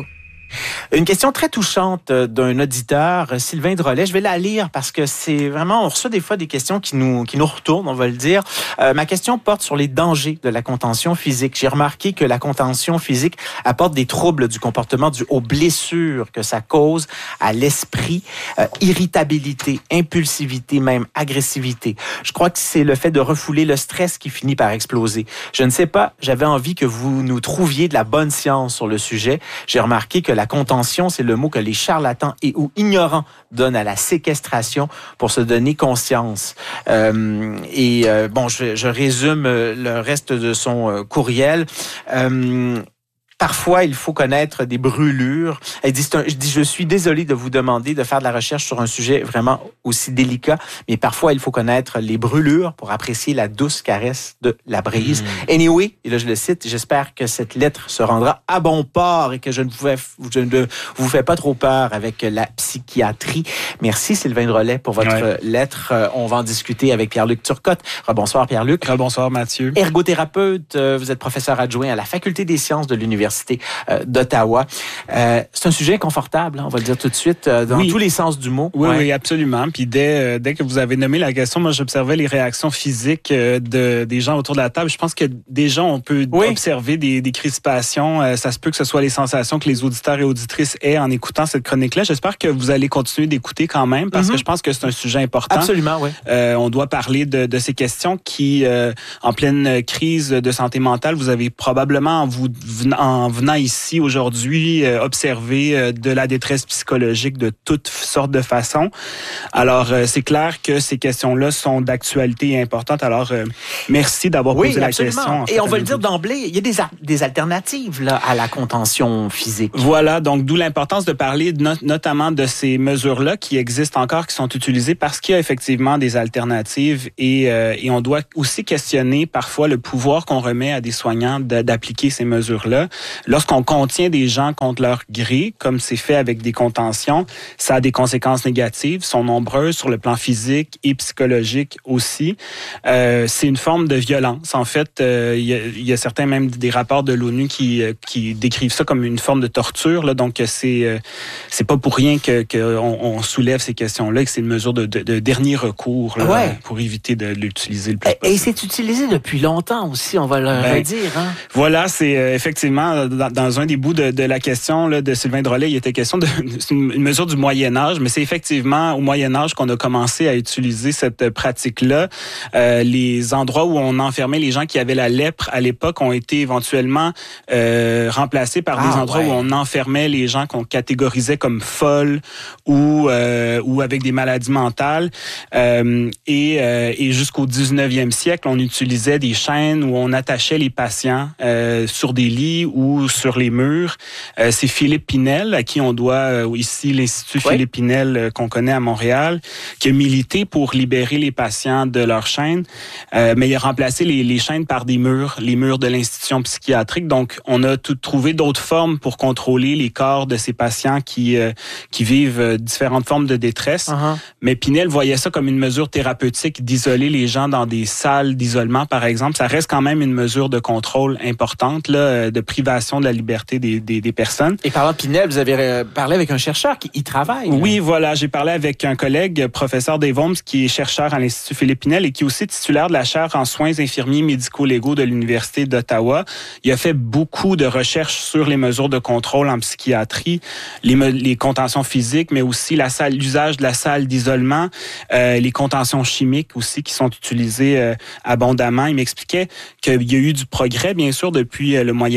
Une question très touchante d'un auditeur, Sylvain Drolet. Je vais la lire parce que c'est vraiment, on reçoit des fois des questions qui nous, qui nous retournent, on va le dire. Euh, ma question porte sur les dangers de la contention physique. J'ai remarqué que la contention physique apporte des troubles du comportement dû aux blessures que ça cause à l'esprit, euh, irritabilité, impulsivité, même agressivité. Je crois que c'est le fait de refouler le stress qui finit par exploser. Je ne sais pas, j'avais envie que vous nous trouviez de la bonne science sur le sujet. J'ai remarqué que la contention, c'est le mot que les charlatans et ou ignorants donnent à la séquestration pour se donner conscience. Euh, et euh, bon, je, je résume le reste de son euh, courriel. Euh, Parfois, il faut connaître des brûlures. Elle dit, un, je dis, je suis désolé de vous demander de faire de la recherche sur un sujet vraiment aussi délicat, mais parfois, il faut connaître les brûlures pour apprécier la douce caresse de la brise. Mmh. Anyway, et là, je le cite, j'espère que cette lettre se rendra à bon port et que je ne vous fais, je ne vous fais pas trop peur avec la psychiatrie. Merci, Sylvain Drolet, pour votre ouais. lettre. On va en discuter avec Pierre-Luc Turcotte. Rebonsoir, Pierre-Luc. Rebonsoir, Mathieu. Ergothérapeute, vous êtes professeur adjoint à la Faculté des sciences de l'Université d'Ottawa. Euh, c'est un sujet inconfortable, hein, on va le dire tout de suite, euh, dans oui. tous les sens du mot. Oui, ouais. oui, absolument. Puis dès, euh, dès que vous avez nommé la question, moi, j'observais les réactions physiques euh, de, des gens autour de la table. Je pense que déjà, on peut oui. observer des, des crispations. Euh, ça se peut que ce soit les sensations que les auditeurs et auditrices aient en écoutant cette chronique-là. J'espère que vous allez continuer d'écouter quand même, parce mm-hmm. que je pense que c'est un sujet important. Absolument, oui. Euh, on doit parler de, de ces questions qui, euh, en pleine crise de santé mentale, vous avez probablement en vous en en venant ici aujourd'hui euh, observer euh, de la détresse psychologique de toutes sortes de façons. Alors, euh, c'est clair que ces questions-là sont d'actualité et importantes. Alors, euh, merci d'avoir oui, posé absolument. la question. En et fait, on va le dire d'emblée, il y a des, a- des alternatives là, à la contention physique. Voilà, donc d'où l'importance de parler no- notamment de ces mesures-là qui existent encore, qui sont utilisées parce qu'il y a effectivement des alternatives et, euh, et on doit aussi questionner parfois le pouvoir qu'on remet à des soignants de, d'appliquer ces mesures-là. Lorsqu'on contient des gens contre leur gré, comme c'est fait avec des contentions, ça a des conséquences négatives, sont nombreuses sur le plan physique et psychologique aussi. Euh, c'est une forme de violence. En fait, euh, il y a, il y a certains même des rapports de l'ONU qui, qui décrivent ça comme une forme de torture. Là, donc, c'est c'est pas pour rien que, que on, on soulève ces questions-là et que c'est une mesure de, de, de dernier recours là, ouais. pour éviter de l'utiliser le plus et, possible. Et c'est utilisé depuis longtemps aussi, on va le ben, redire. Hein? Voilà, c'est euh, effectivement dans, dans un des bouts de, de la question là, de Sylvain Drolet, il était question de c'est une, une mesure du Moyen-Âge, mais c'est effectivement au Moyen-Âge qu'on a commencé à utiliser cette pratique-là. Euh, les endroits où on enfermait les gens qui avaient la lèpre à l'époque ont été éventuellement euh, remplacés par ah, des endroits ouais. où on enfermait les gens qu'on catégorisait comme folles ou euh, ou avec des maladies mentales. Euh, et, euh, et jusqu'au dix-neuvième siècle, on utilisait des chaînes où on attachait les patients euh, sur des lits ou sur les murs. Euh, c'est Philippe Pinel, à qui on doit euh, ici l'Institut oui. Philippe Pinel euh, qu'on connaît à Montréal, qui a milité pour libérer les patients de leurs chaînes, euh, mais il a remplacé les, les chaînes par des murs, les murs de l'institution psychiatrique. Donc, on a tout trouvé d'autres formes pour contrôler les corps de ces patients qui euh, qui vivent euh, différentes formes de détresse. Uh-huh. Mais Pinel voyait ça comme une mesure thérapeutique d'isoler les gens dans des salles d'isolement, par exemple. Ça reste quand même une mesure de contrôle importante, là, de privation de la liberté des, des, des personnes. Et parlant de Pinel, vous avez parlé avec un chercheur qui y travaille. Oui, là. Voilà. J'ai parlé avec un collègue, professeur Dave Holmes, qui est chercheur à l'Institut Philippe Pinel et qui est aussi titulaire de la chaire en soins infirmiers médico-légaux de l'Université d'Ottawa. Il a fait beaucoup de recherches sur les mesures de contrôle en psychiatrie, les, me, les contentions physiques, mais aussi la salle, l'usage de la salle d'isolement, euh, les contentions chimiques aussi qui sont utilisées euh, abondamment. Il m'expliquait qu'il y a eu du progrès, bien sûr, depuis euh, le Moyen-Âge,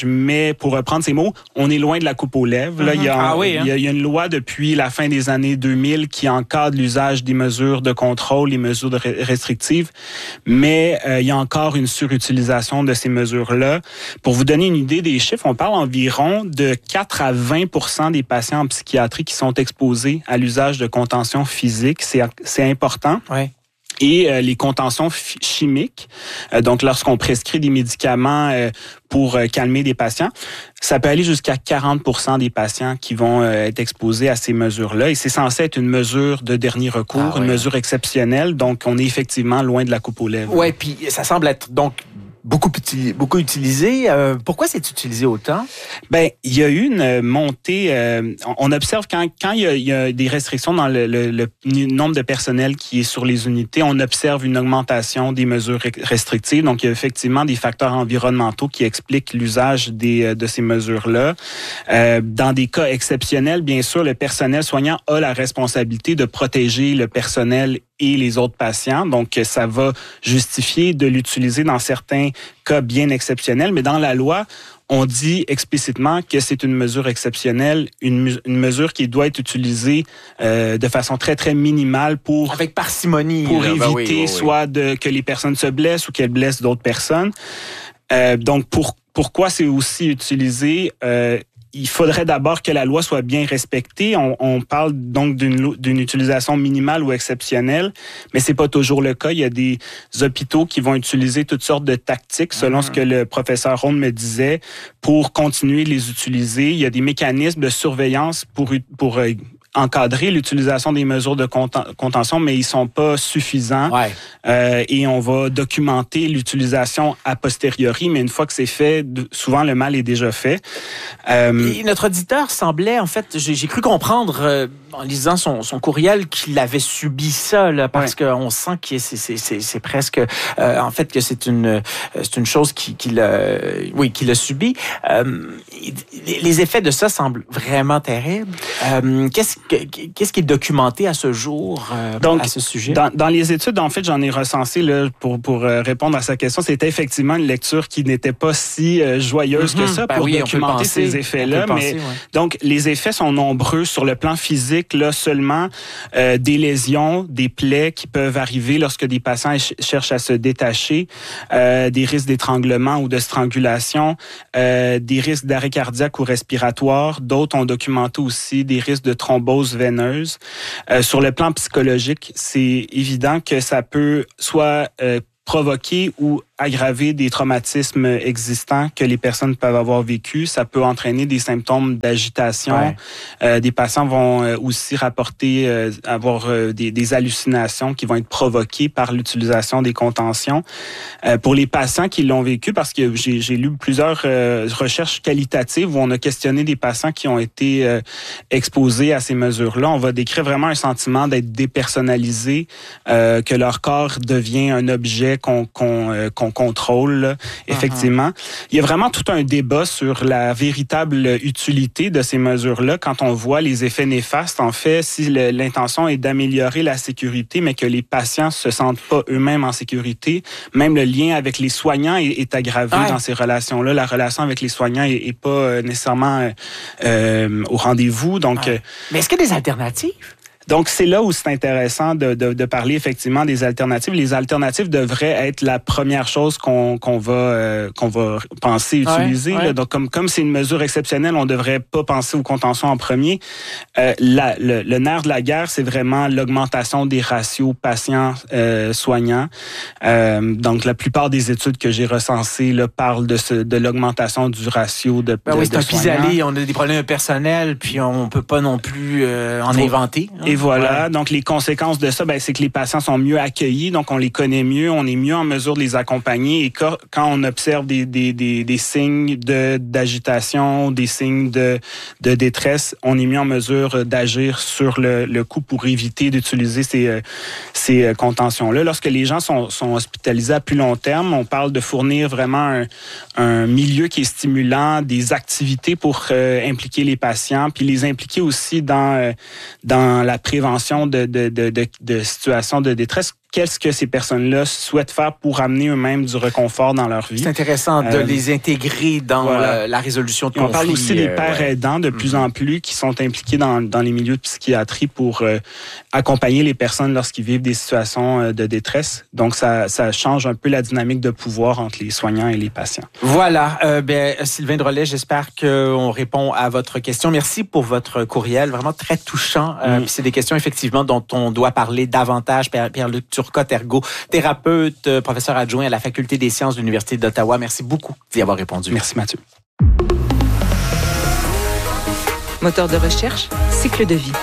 mais pour reprendre ces mots, on est loin de la coupe aux lèvres. Là, mm-hmm. il, y a, ah oui, hein? il, y a, il y a une loi depuis la fin des années deux mille qui encadre l'usage des mesures de contrôle, les mesures de restrictives, mais euh, il y a encore une surutilisation de ces mesures-là. Pour vous donner une idée des chiffres, on parle environ de quatre à vingt pour cent des patients en psychiatrie qui sont exposés à l'usage de contention physique. C'est, c'est important. Ouais. Et euh, les contentions f- chimiques, euh, donc lorsqu'on prescrit des médicaments euh, pour euh, calmer des patients, ça peut aller jusqu'à quarante pour cent des patients qui vont euh, être exposés à ces mesures-là. Et c'est censé être une mesure de dernier recours, ah, une ouais. mesure exceptionnelle. Donc, on est effectivement loin de la coupe aux lèvres. Oui, puis ça semble être donc beaucoup, beaucoup utilisé. Euh, pourquoi c'est utilisé autant? Ben, il y a eu une montée. Euh, on observe quand quand il y a, il y a des restrictions dans le, le, le nombre de personnel qui est sur les unités, on observe une augmentation des mesures restrictives. Donc, il y a effectivement des facteurs environnementaux qui expliquent l'usage des de ces mesures-là. Euh, dans des cas exceptionnels, bien sûr, le personnel soignant a la responsabilité de protéger le personnel et les autres patients. Donc, ça va justifier de l'utiliser dans certains cas bien exceptionnels. Mais dans la loi, on dit explicitement que c'est une mesure exceptionnelle, une, une mesure qui doit être utilisée euh, de façon très, très minimale pour... Avec parcimonie. Pour là, éviter ben oui, oui, oui. soit de, que les personnes se blessent ou qu'elles blessent d'autres personnes. Euh, donc, pour, pourquoi c'est aussi utilisé... Euh, il faudrait d'abord que la loi soit bien respectée. On, on parle donc d'une, d'une utilisation minimale ou exceptionnelle, mais c'est pas toujours le cas. Il y a des hôpitaux qui vont utiliser toutes sortes de tactiques, selon mmh. ce que le professeur Ronde me disait, pour continuer de les utiliser. Il y a des mécanismes de surveillance pour, pour euh, encadrer l'utilisation des mesures de contention, mais ils sont pas suffisants. Ouais. Euh, et on va documenter l'utilisation a posteriori, mais une fois que c'est fait, souvent le mal est déjà fait. Euh, et notre auditeur semblait, en fait, j'ai, j'ai cru comprendre euh, en lisant son, son courriel qu'il avait subi ça, là, parce ouais. qu'on sent que c'est, c'est, c'est, c'est presque, euh, en fait, que c'est une, c'est une chose qui, qu'il a, oui, qu'il a subi. Euh, les effets de ça semblent vraiment terribles. Euh, qu'est-ce Qu'est-ce qui est documenté à ce jour euh, Donc, à ce sujet? Dans, dans les études, en fait, j'en ai recensé là, pour, pour euh, répondre à sa question. C'était effectivement une lecture qui n'était pas si euh, joyeuse mm-hmm. que ça ben pour oui, documenter penser, ces effets-là. Mais penser, ouais. Donc, les effets sont nombreux sur le plan physique. Là, seulement euh, des lésions, des plaies qui peuvent arriver lorsque des patients ch- cherchent à se détacher, euh, des risques d'étranglement ou de strangulation, euh, des risques d'arrêt cardiaque ou respiratoire. D'autres ont documenté aussi des risques de thrombose veineuse. Euh, sur le plan psychologique, c'est évident que ça peut soit euh, provoquer ou aggraver des traumatismes existants que les personnes peuvent avoir vécu. Ça peut entraîner des symptômes d'agitation. Ouais. Euh, des patients vont euh, aussi rapporter euh, avoir euh, des, des hallucinations qui vont être provoquées par l'utilisation des contentions. Euh, pour les patients qui l'ont vécu, parce que j'ai, j'ai lu plusieurs euh, recherches qualitatives où on a questionné des patients qui ont été euh, exposés à ces mesures-là, on va décrire vraiment un sentiment d'être dépersonnalisé, euh, que leur corps devient un objet qu'on, qu'on, euh, qu'on contrôle, là, effectivement. Uh-huh. Il y a vraiment tout un débat sur la véritable utilité de ces mesures-là quand on voit les effets néfastes. En fait, si le, l'intention est d'améliorer la sécurité, mais que les patients se sentent pas eux-mêmes en sécurité, même le lien avec les soignants est, est aggravé ouais. dans ces relations-là. La relation avec les soignants est, est pas nécessairement euh, au rendez-vous. Donc, ouais. Mais est-ce qu'il y a des alternatives? Donc, c'est là où c'est intéressant de, de, de parler effectivement des alternatives. Les alternatives devraient être la première chose qu'on, qu'on va euh, qu'on va penser utiliser. Ouais, ouais. Là. Donc, comme comme c'est une mesure exceptionnelle, on devrait pas penser aux contentions en premier. Euh, la, le, le nerf de la guerre, c'est vraiment l'augmentation des ratios patients-soignants. Euh, euh, donc, la plupart des études que j'ai recensées là, parlent de, ce, de l'augmentation du ratio de, ben de, oui, c'est de un soignants. pis-aller. On a des problèmes personnels, puis on peut pas non plus euh, en Faut, inventer. Hein? Et voilà. Ouais. Donc, les conséquences de ça, ben, c'est que les patients sont mieux accueillis. Donc, on les connaît mieux. On est mieux en mesure de les accompagner. Et quand, quand on observe des, des, des, des signes de, d'agitation, des signes de, de détresse, on est mieux en mesure d'agir sur le, le coup pour éviter d'utiliser ces, ces contentions-là. Lorsque les gens sont, sont hospitalisés à plus long terme, on parle de fournir vraiment un, un milieu qui est stimulant, des activités pour euh, impliquer les patients, puis les impliquer aussi dans, euh, dans la prévention de, de, de, de, de situations de détresse. qu'est-ce que ces personnes-là souhaitent faire pour amener eux-mêmes du réconfort dans leur vie. C'est intéressant de euh, les intégrer dans voilà. euh, la résolution de conflits. On parle aussi des pères ouais. aidants de plus mm-hmm. en plus qui sont impliqués dans, dans les milieux de psychiatrie pour euh, accompagner les personnes lorsqu'ils vivent des situations euh, de détresse. Donc, ça, ça change un peu la dynamique de pouvoir entre les soignants et les patients. Voilà. Euh, ben, Sylvain Drolet, j'espère qu'on répond à votre question. Merci pour votre courriel, vraiment très touchant. Euh, mm. Puis c'est des questions, effectivement, dont on doit parler davantage. Pierre-Luc Turcotte, ergothérapeute, euh, professeur adjoint à la Faculté des sciences de l'Université d'Ottawa. Merci beaucoup d'y avoir répondu. Merci, Mathieu. Moteur de recherche, cycle de vie.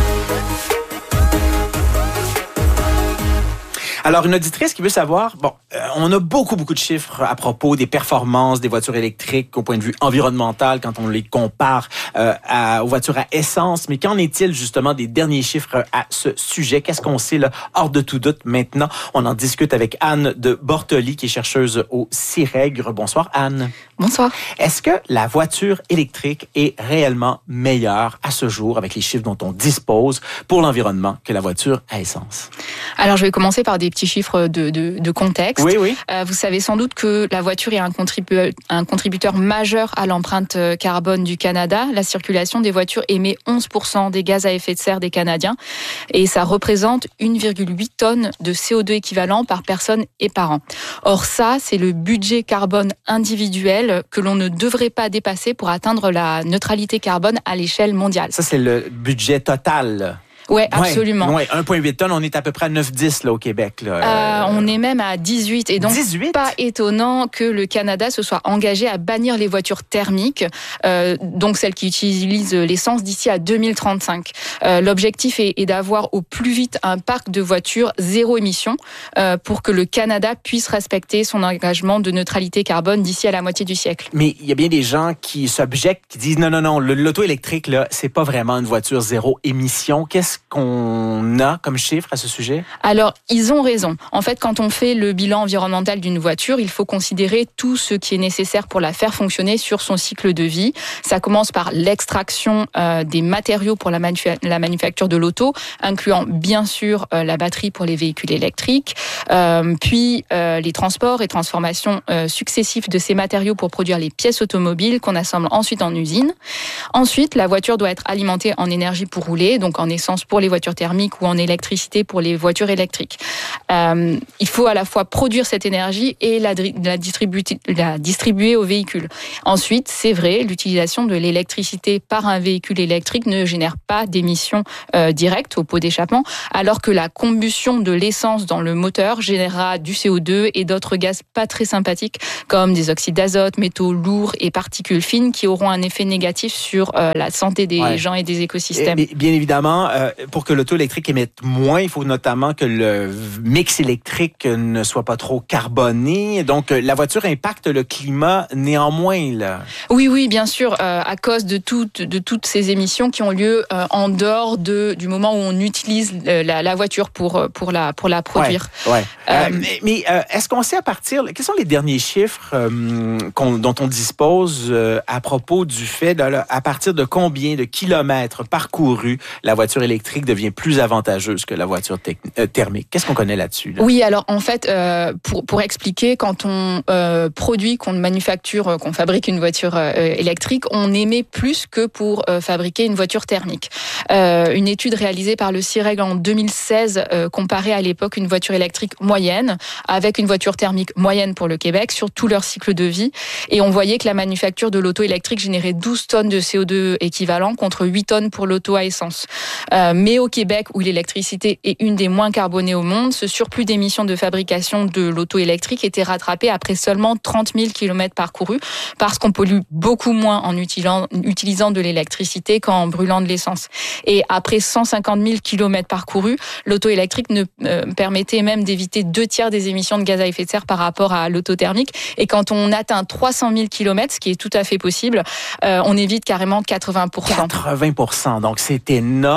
Alors, une auditrice qui veut savoir, bon, euh, on a beaucoup, beaucoup de chiffres à propos des performances des voitures électriques au point de vue environnemental quand on les compare euh, à, aux voitures à essence. Mais qu'en est-il justement des derniers chiffres à ce sujet? Qu'est-ce qu'on sait là, hors de tout doute maintenant? On en discute avec Anne de Bortoli, qui est chercheuse au CIREGR. Bonsoir, Anne. Bonsoir. Est-ce que la voiture électrique est réellement meilleure à ce jour, avec les chiffres dont on dispose, pour l'environnement que la voiture à essence? Alors, je vais commencer par des petits chiffres de, de, de contexte. Oui, oui. Euh, vous savez sans doute que la voiture est un, contribu- un contributeur majeur à l'empreinte carbone du Canada. La circulation des voitures émet onze pour cent des gaz à effet de serre des Canadiens et ça représente une virgule huit tonnes de C O deux équivalent par personne et par an. Or, ça, c'est le budget carbone individuel que l'on ne devrait pas dépasser pour atteindre la neutralité carbone à l'échelle mondiale. Ça, c'est le budget total. Oui, absolument. Ouais, ouais, un virgule huit tonnes, on est à peu près à neuf dix là, au Québec. Là. Euh, on est même à dix-huit. Et donc, dix-huit? Pas étonnant que le Canada se soit engagé à bannir les voitures thermiques, euh, donc celles qui utilisent l'essence, d'ici à deux mille trente-cinq. Euh, l'objectif est, est d'avoir au plus vite un parc de voitures zéro émission euh, pour que le Canada puisse respecter son engagement de neutralité carbone d'ici à la moitié du siècle. Mais il y a bien des gens qui s'objectent, qui disent non, non, non, l'auto électrique, là, c'est pas vraiment une voiture zéro émission. Qu'est-ce qu'on a comme chiffre à ce sujet? Alors, ils ont raison. En fait, quand on fait le bilan environnemental d'une voiture, il faut considérer tout ce qui est nécessaire pour la faire fonctionner sur son cycle de vie. Ça commence par l'extraction euh, des matériaux pour la, manu- la manufacture de l'auto, incluant bien sûr euh, la batterie pour les véhicules électriques, euh, puis euh, les transports et transformations euh, successives de ces matériaux pour produire les pièces automobiles qu'on assemble ensuite en usine. Ensuite, la voiture doit être alimentée en énergie pour rouler, donc en essence pour les voitures thermiques ou en électricité pour les voitures électriques. Euh, il faut à la fois produire cette énergie et la, la, distribuer, la distribuer aux véhicules. Ensuite, c'est vrai, l'utilisation de l'électricité par un véhicule électrique ne génère pas d'émissions euh, directes au pot d'échappement, alors que la combustion de l'essence dans le moteur générera du C O deux et d'autres gaz pas très sympathiques, comme des oxydes d'azote, métaux lourds et particules fines qui auront un effet négatif sur euh, la santé des ouais. gens et des écosystèmes. Et, bien évidemment, euh, pour que l'auto électrique émette moins, il faut notamment que le mix électrique ne soit pas trop carboné. Donc, la voiture impacte le climat néanmoins, là. Oui, oui, bien sûr, euh, à cause de, tout, de toutes ces émissions qui ont lieu euh, en dehors de, du moment où on utilise la, la voiture pour, pour, la, pour la produire. Ouais, ouais. Euh, euh, mais mais euh, est-ce qu'on sait à partir... Quels sont les derniers chiffres euh, qu'on, dont on dispose euh, à propos du fait, de, là, à partir de combien de kilomètres parcourus la voiture électrique devient plus avantageuse que la voiture tec- euh, thermique? Qu'est-ce qu'on connaît là-dessus? Là? Oui, alors en fait, euh, pour, pour expliquer, quand on euh, produit, qu'on manufacture, qu'on fabrique une voiture euh, électrique, on émet plus que pour euh, fabriquer une voiture thermique. Euh, une étude réalisée par le CIREGR en deux mille seize euh, comparait à l'époque une voiture électrique moyenne avec une voiture thermique moyenne pour le Québec sur tout leur cycle de vie. Et on voyait que la manufacture de l'auto électrique générait douze tonnes de C O deux équivalent contre huit tonnes pour l'auto à essence. Euh, mais au Québec, où l'électricité est une des moins carbonées au monde, ce surplus d'émissions de fabrication de l'auto électrique était rattrapé après seulement trente mille kilomètres parcourus parce qu'on pollue beaucoup moins en utilisant, utilisant de l'électricité qu'en brûlant de l'essence. Et après cent cinquante mille kilomètres parcourus, l'auto électrique ne euh, permettait même d'éviter deux tiers des émissions de gaz à effet de serre par rapport à l'auto thermique. Et quand on atteint trois cent mille kilomètres, ce qui est tout à fait possible, euh, on évite carrément quatre-vingts pour cent. quatre-vingts pour cent, donc c'est énorme.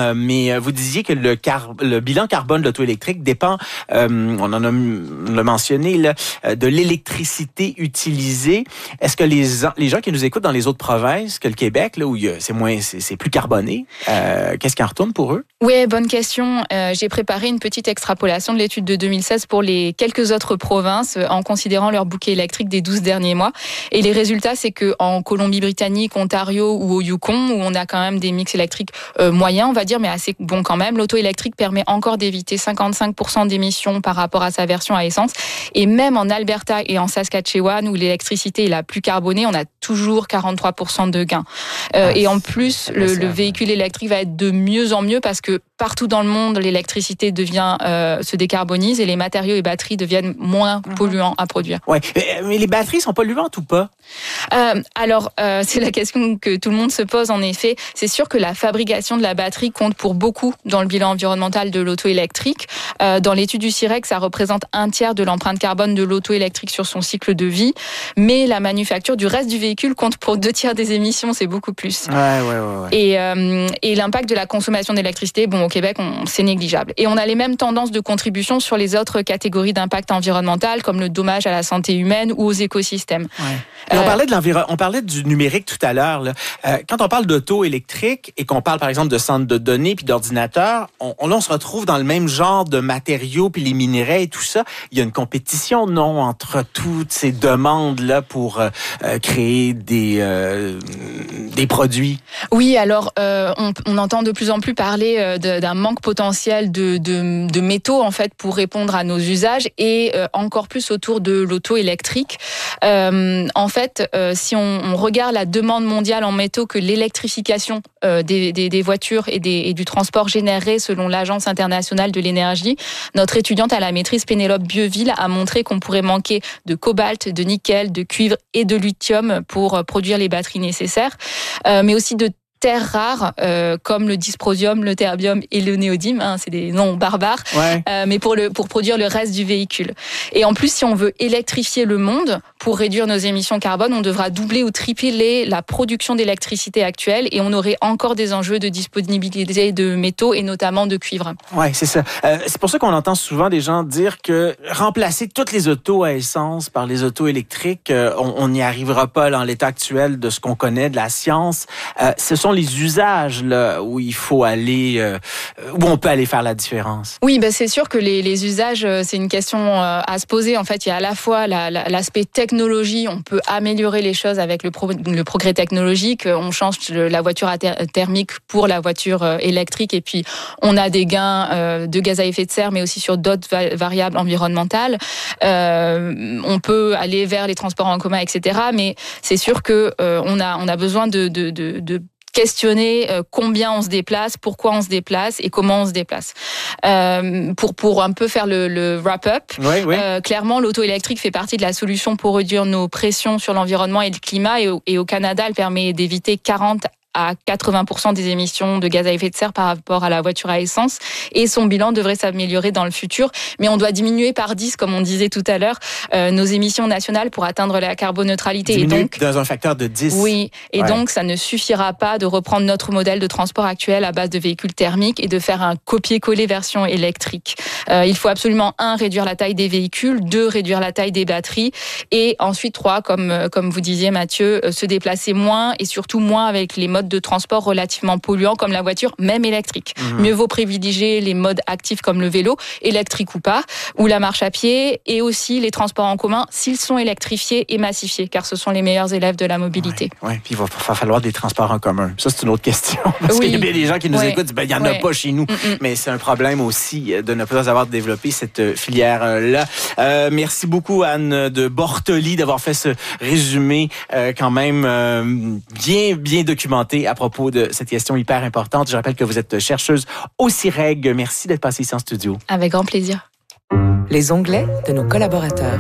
euh, mais vous disiez que le, car, le bilan carbone de l'auto électrique dépend, euh, on en a on l'a mentionné, là, de l'électricité utilisée. Est-ce que les, les gens qui nous écoutent dans les autres provinces que le Québec, là, où il y a, c'est moins, c'est, c'est plus carboné, euh, qu'est-ce qui en retourne pour eux? Oui, bonne question. Euh, j'ai préparé une petite extrapolation de l'étude de deux mille seize pour les quelques autres provinces en considérant leur bouquet électrique des douze derniers mois. Et les résultats, c'est que en Colombie-Britannique, Ontario ou au Yukon, où on a quand même des mix électriques euh, moyens, on va dire, mais assez bons quand même, l'auto électrique permet encore d'éviter cinquante-cinq pour cent d'émissions par rapport à sa version à essence. Et même en Alberta et en Saskatchewan, où l'électricité est la plus carbonée, on a toujours quarante-trois pour cent de gains. Euh, ah, et en plus, le, le véhicule électrique va être de mieux en mieux parce que partout dans le monde, l'électricité devient euh, se décarbonise et les matériaux et batteries deviennent moins polluants à produire. Ouais, mais les batteries sont polluantes ou pas? Euh, alors, euh, c'est la question que tout le monde se pose en effet. C'est sûr que la fabrication de la batterie compte pour beaucoup dans le bilan environnemental de l'auto électrique. Euh, dans l'étude du C I R E C, ça représente un tiers de l'empreinte carbone de l'auto électrique sur son cycle de vie, mais la manufacture du reste du véhicule compte pour deux tiers des émissions, c'est beaucoup plus. Ouais, ouais, ouais. ouais. Et, euh, et l'impact de la consommation d'électricité, bon, au Québec, on, c'est négligeable. Et on a les mêmes tendances de contribution sur les autres catégories d'impact environnemental, comme le dommage à la santé humaine ou aux écosystèmes. Ouais. Euh, on parlait de l'environ, on parlait du numérique tout à l'heure. Là. Euh, quand on parle d'auto électrique et qu'on parle par exemple de centres de données puis d'ordinateurs, on, on, on se retrouve dans le même genre de matériaux puis les minerais et tout ça. Il y a une compétition, non, entre toutes ces demandes là pour euh, créer des euh, des produits. Oui, alors euh, on, on entend de plus en plus parler euh, de, d'un manque potentiel de, de, de métaux en fait pour répondre à nos usages et euh, encore plus autour de l'auto électrique. Euh, en fait, euh, si on, on regarde la demande mondiale en métaux que l'électrification euh, des, des, des voitures et, des, et du transport générerait selon l'Agence internationale de l'énergie, notre étudiante à la maîtrise Pénélope Bieville a montré qu'on pourrait manquer de cobalt, de nickel, de cuivre et de lithium pour produire les batteries nécessaires, euh, mais aussi de terres rares euh, comme le dysprosium, le terbium et le néodyme, hein, c'est des noms barbares, ouais. euh, mais pour le pour produire le reste du véhicule. Et en plus, si on veut électrifier le monde pour réduire nos émissions carbone, on devra doubler ou tripler la production d'électricité actuelle et on aurait encore des enjeux de disponibilité de métaux et notamment de cuivre. Ouais, c'est ça. Euh, c'est pour ça qu'on entend souvent des gens dire que remplacer toutes les autos à essence par les autos électriques, euh, on n'y arrivera pas dans l'état actuel de ce qu'on connaît de la science. Euh, ce sont les usages là où il faut aller, euh, où on peut aller faire la différence. Oui, ben c'est sûr que les, les usages, c'est une question euh, à se poser. En fait, il y a à la fois la, la, l'aspect technologie, on peut améliorer les choses avec le, pro, le progrès technologique. On change la voiture thermique pour la voiture électrique et puis on a des gains euh, de gaz à effet de serre, mais aussi sur d'autres va- variables environnementales. Euh, on peut aller vers les transports en commun, et cetera. Mais c'est sûr que euh, on a on a besoin de de, de, de questionner combien on se déplace, pourquoi on se déplace et comment on se déplace. Euh, pour pour un peu faire le, le wrap-up, oui, oui. Euh, clairement, l'auto électrique fait partie de la solution pour réduire nos pressions sur l'environnement et le climat. Et au, et au Canada, elle permet d'éviter quarante à quatre-vingts pour cent des émissions de gaz à effet de serre par rapport à la voiture à essence. Et son bilan devrait s'améliorer dans le futur. Mais on doit diminuer par dix, comme on disait tout à l'heure, euh, nos émissions nationales pour atteindre la carboneutralité. Diminuer et donc, dans un facteur de dix. Oui, et ouais. donc ça ne suffira pas de reprendre notre modèle de transport actuel à base de véhicules thermiques et de faire un copier-coller version électrique. Euh, il faut absolument, un, réduire la taille des véhicules, deux, réduire la taille des batteries, et ensuite, trois, comme, comme vous disiez Mathieu, se déplacer moins et surtout moins avec les modes de transport relativement polluants comme la voiture, même électrique. Mmh. Mieux vaut privilégier les modes actifs comme le vélo, électrique ou pas, ou la marche à pied, et aussi les transports en commun s'ils sont électrifiés et massifiés, car ce sont les meilleurs élèves de la mobilité. Oui, ouais. Puis il va falloir des transports en commun. Ça, c'est une autre question. Parce oui. qu'il y a bien des gens qui nous ouais. écoutent, ben, il n'y en ouais. a pas chez nous. Mm-mm. Mais c'est un problème aussi de ne pas avoir développé cette filière-là. Euh, merci beaucoup, Anne de Bortoli, d'avoir fait ce résumé euh, quand même euh, bien, bien documenté à propos de cette question hyper importante. Je rappelle que vous êtes chercheuse au C I R E C. Merci d'être passée ici en studio. Avec grand plaisir. Les onglets de nos collaborateurs.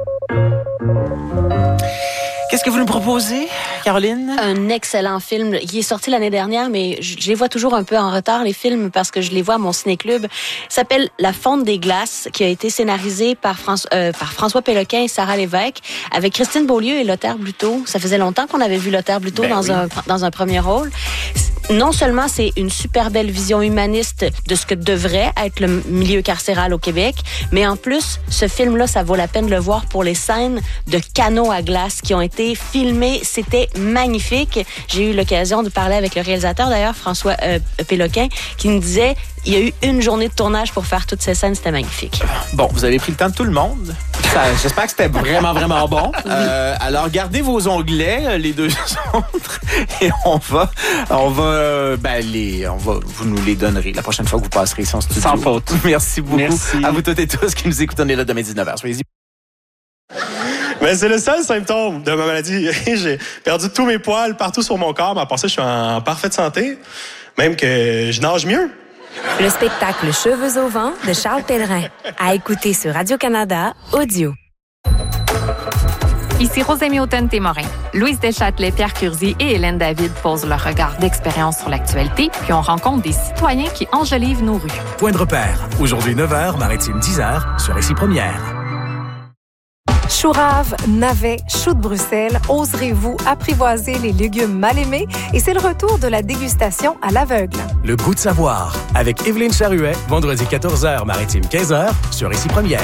Qu'est-ce que vous nous proposez, Caroline? Un excellent film. Il est sorti l'année dernière, mais je les vois toujours un peu en retard, les films, parce que je les vois à mon ciné-club. Il s'appelle La Fonte des glaces, qui a été scénarisé par, François, euh, par François Péloquin et Sarah Lévesque, avec Christine Beaulieu et Lothar Bluteau. Ça faisait longtemps qu'on avait vu Lothar Bluteau ben dans, oui. un, dans un premier rôle. non seulement c'est une super belle vision humaniste de ce que devrait être le milieu carcéral au Québec, mais en plus, ce film-là, ça vaut la peine de le voir pour les scènes de canaux à glace qui ont été filmées. C'était magnifique. J'ai eu l'occasion de parler avec le réalisateur, d'ailleurs, François euh, Péloquin, qui me disait il y a eu une journée de tournage pour faire toutes ces scènes. C'était magnifique. Bon, vous avez pris le temps de tout le monde. Ça, j'espère que c'était vraiment, vraiment bon. Oui. Euh, alors, gardez vos onglets, les deux autres, et on va, on va, euh, ben, les, on va, vous nous les donnerez la prochaine fois que vous passerez ici en studio. Sans faute. Merci beaucoup. Merci. À vous toutes et tous qui nous écoutent. On est là demain dix-neuf heures. Soyez-y. Mais c'est le seul symptôme de ma maladie. J'ai perdu tous mes poils partout sur mon corps, mais à part ça, je suis en parfaite santé. Même que je nage mieux. Le spectacle Cheveux au vent de Charles Pellerin. À écouter sur Radio-Canada Audio. Ici Rosémie Automne-Témorin. Louise Deschâtelet, Pierre Curzi et Hélène David posent leur regard d'expérience sur l'actualité, puis on rencontre des citoyens qui enjolivent nos rues. Point de repère. Aujourd'hui neuf heures, Maritime dix heures, sur Ici Première. Choux rave, navets, choux de Bruxelles, oserez-vous apprivoiser les légumes mal aimés? Et c'est le retour de la dégustation à l'aveugle. Le goût de savoir, avec Évelyne Charruet, vendredi quatorze heures, Maritime quinze heures, sur Ici Première.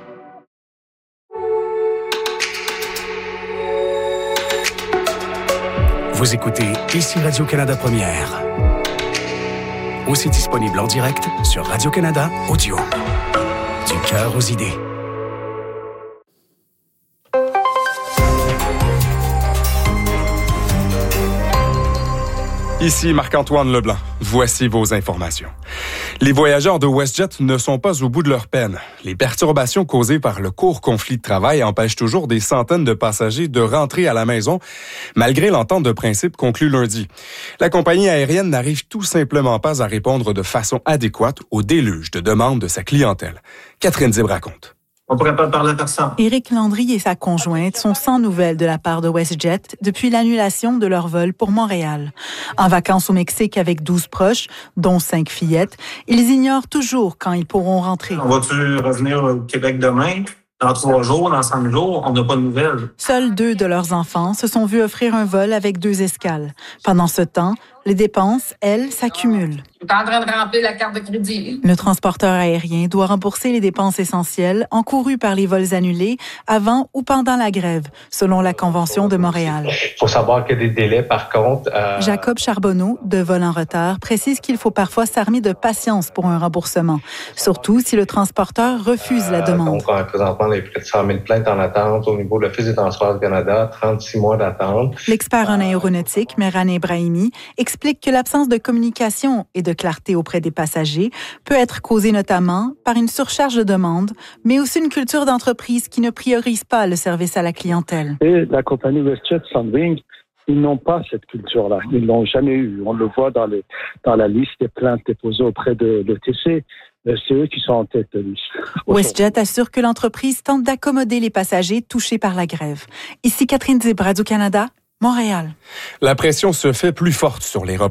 Vous écoutez Ici Radio-Canada Première. Aussi disponible en direct sur Radio-Canada Audio. Du cœur aux idées. Ici Marc-Antoine Leblanc. Voici vos informations. Les voyageurs de WestJet ne sont pas au bout de leur peine. Les perturbations causées par le court conflit de travail empêchent toujours des centaines de passagers de rentrer à la maison, malgré l'entente de principe conclue lundi. La compagnie aérienne n'arrive tout simplement pas à répondre de façon adéquate au déluge de demandes de sa clientèle. Catherine Zib raconte. On pourrait pas parler à personne. Éric Landry et sa conjointe sont sans nouvelles de la part de WestJet depuis l'annulation de leur vol pour Montréal. En vacances au Mexique avec douze proches, dont cinq fillettes, ils ignorent toujours quand ils pourront rentrer. On va-tu revenir au Québec demain? Dans trois jours, dans cinq jours, on n'a pas de nouvelles. Seuls deux de leurs enfants se sont vus offrir un vol avec deux escales. Pendant ce temps, les dépenses, elles, s'accumulent. Je suis en train de remplir la carte de crédit. Le transporteur aérien doit rembourser les dépenses essentielles encourues par les vols annulés avant ou pendant la grève, selon la Convention de Montréal. Il faut savoir qu'il y a des délais, par contre. Euh... Jacob Charbonneau, de Vol en retard, précise qu'il faut parfois s'armer de patience pour un remboursement, surtout si le transporteur refuse la demande. Euh, donc, on présentement, il y a près de cent mille plaintes en attente au niveau de l'Office des transports du Canada, trente-six mois d'attente. L'expert en aéronautique, Mehran Ebrahimi, explique que l'absence de communication et de clarté auprès des passagers peut être causée notamment par une surcharge de demande, mais aussi une culture d'entreprise qui ne priorise pas le service à la clientèle. Et la compagnie WestJet, Sunwing, ils n'ont pas cette culture-là. Ils ne l'ont jamais eue. On le voit dans, les, dans la liste des plaintes déposées auprès de l'E T C. C'est eux qui sont en tête de liste. WestJet assure que l'entreprise tente d'accommoder les passagers touchés par la grève. Ici Catherine Zib, Radio-Canada, Montréal. La pression se fait plus forte sur les repas.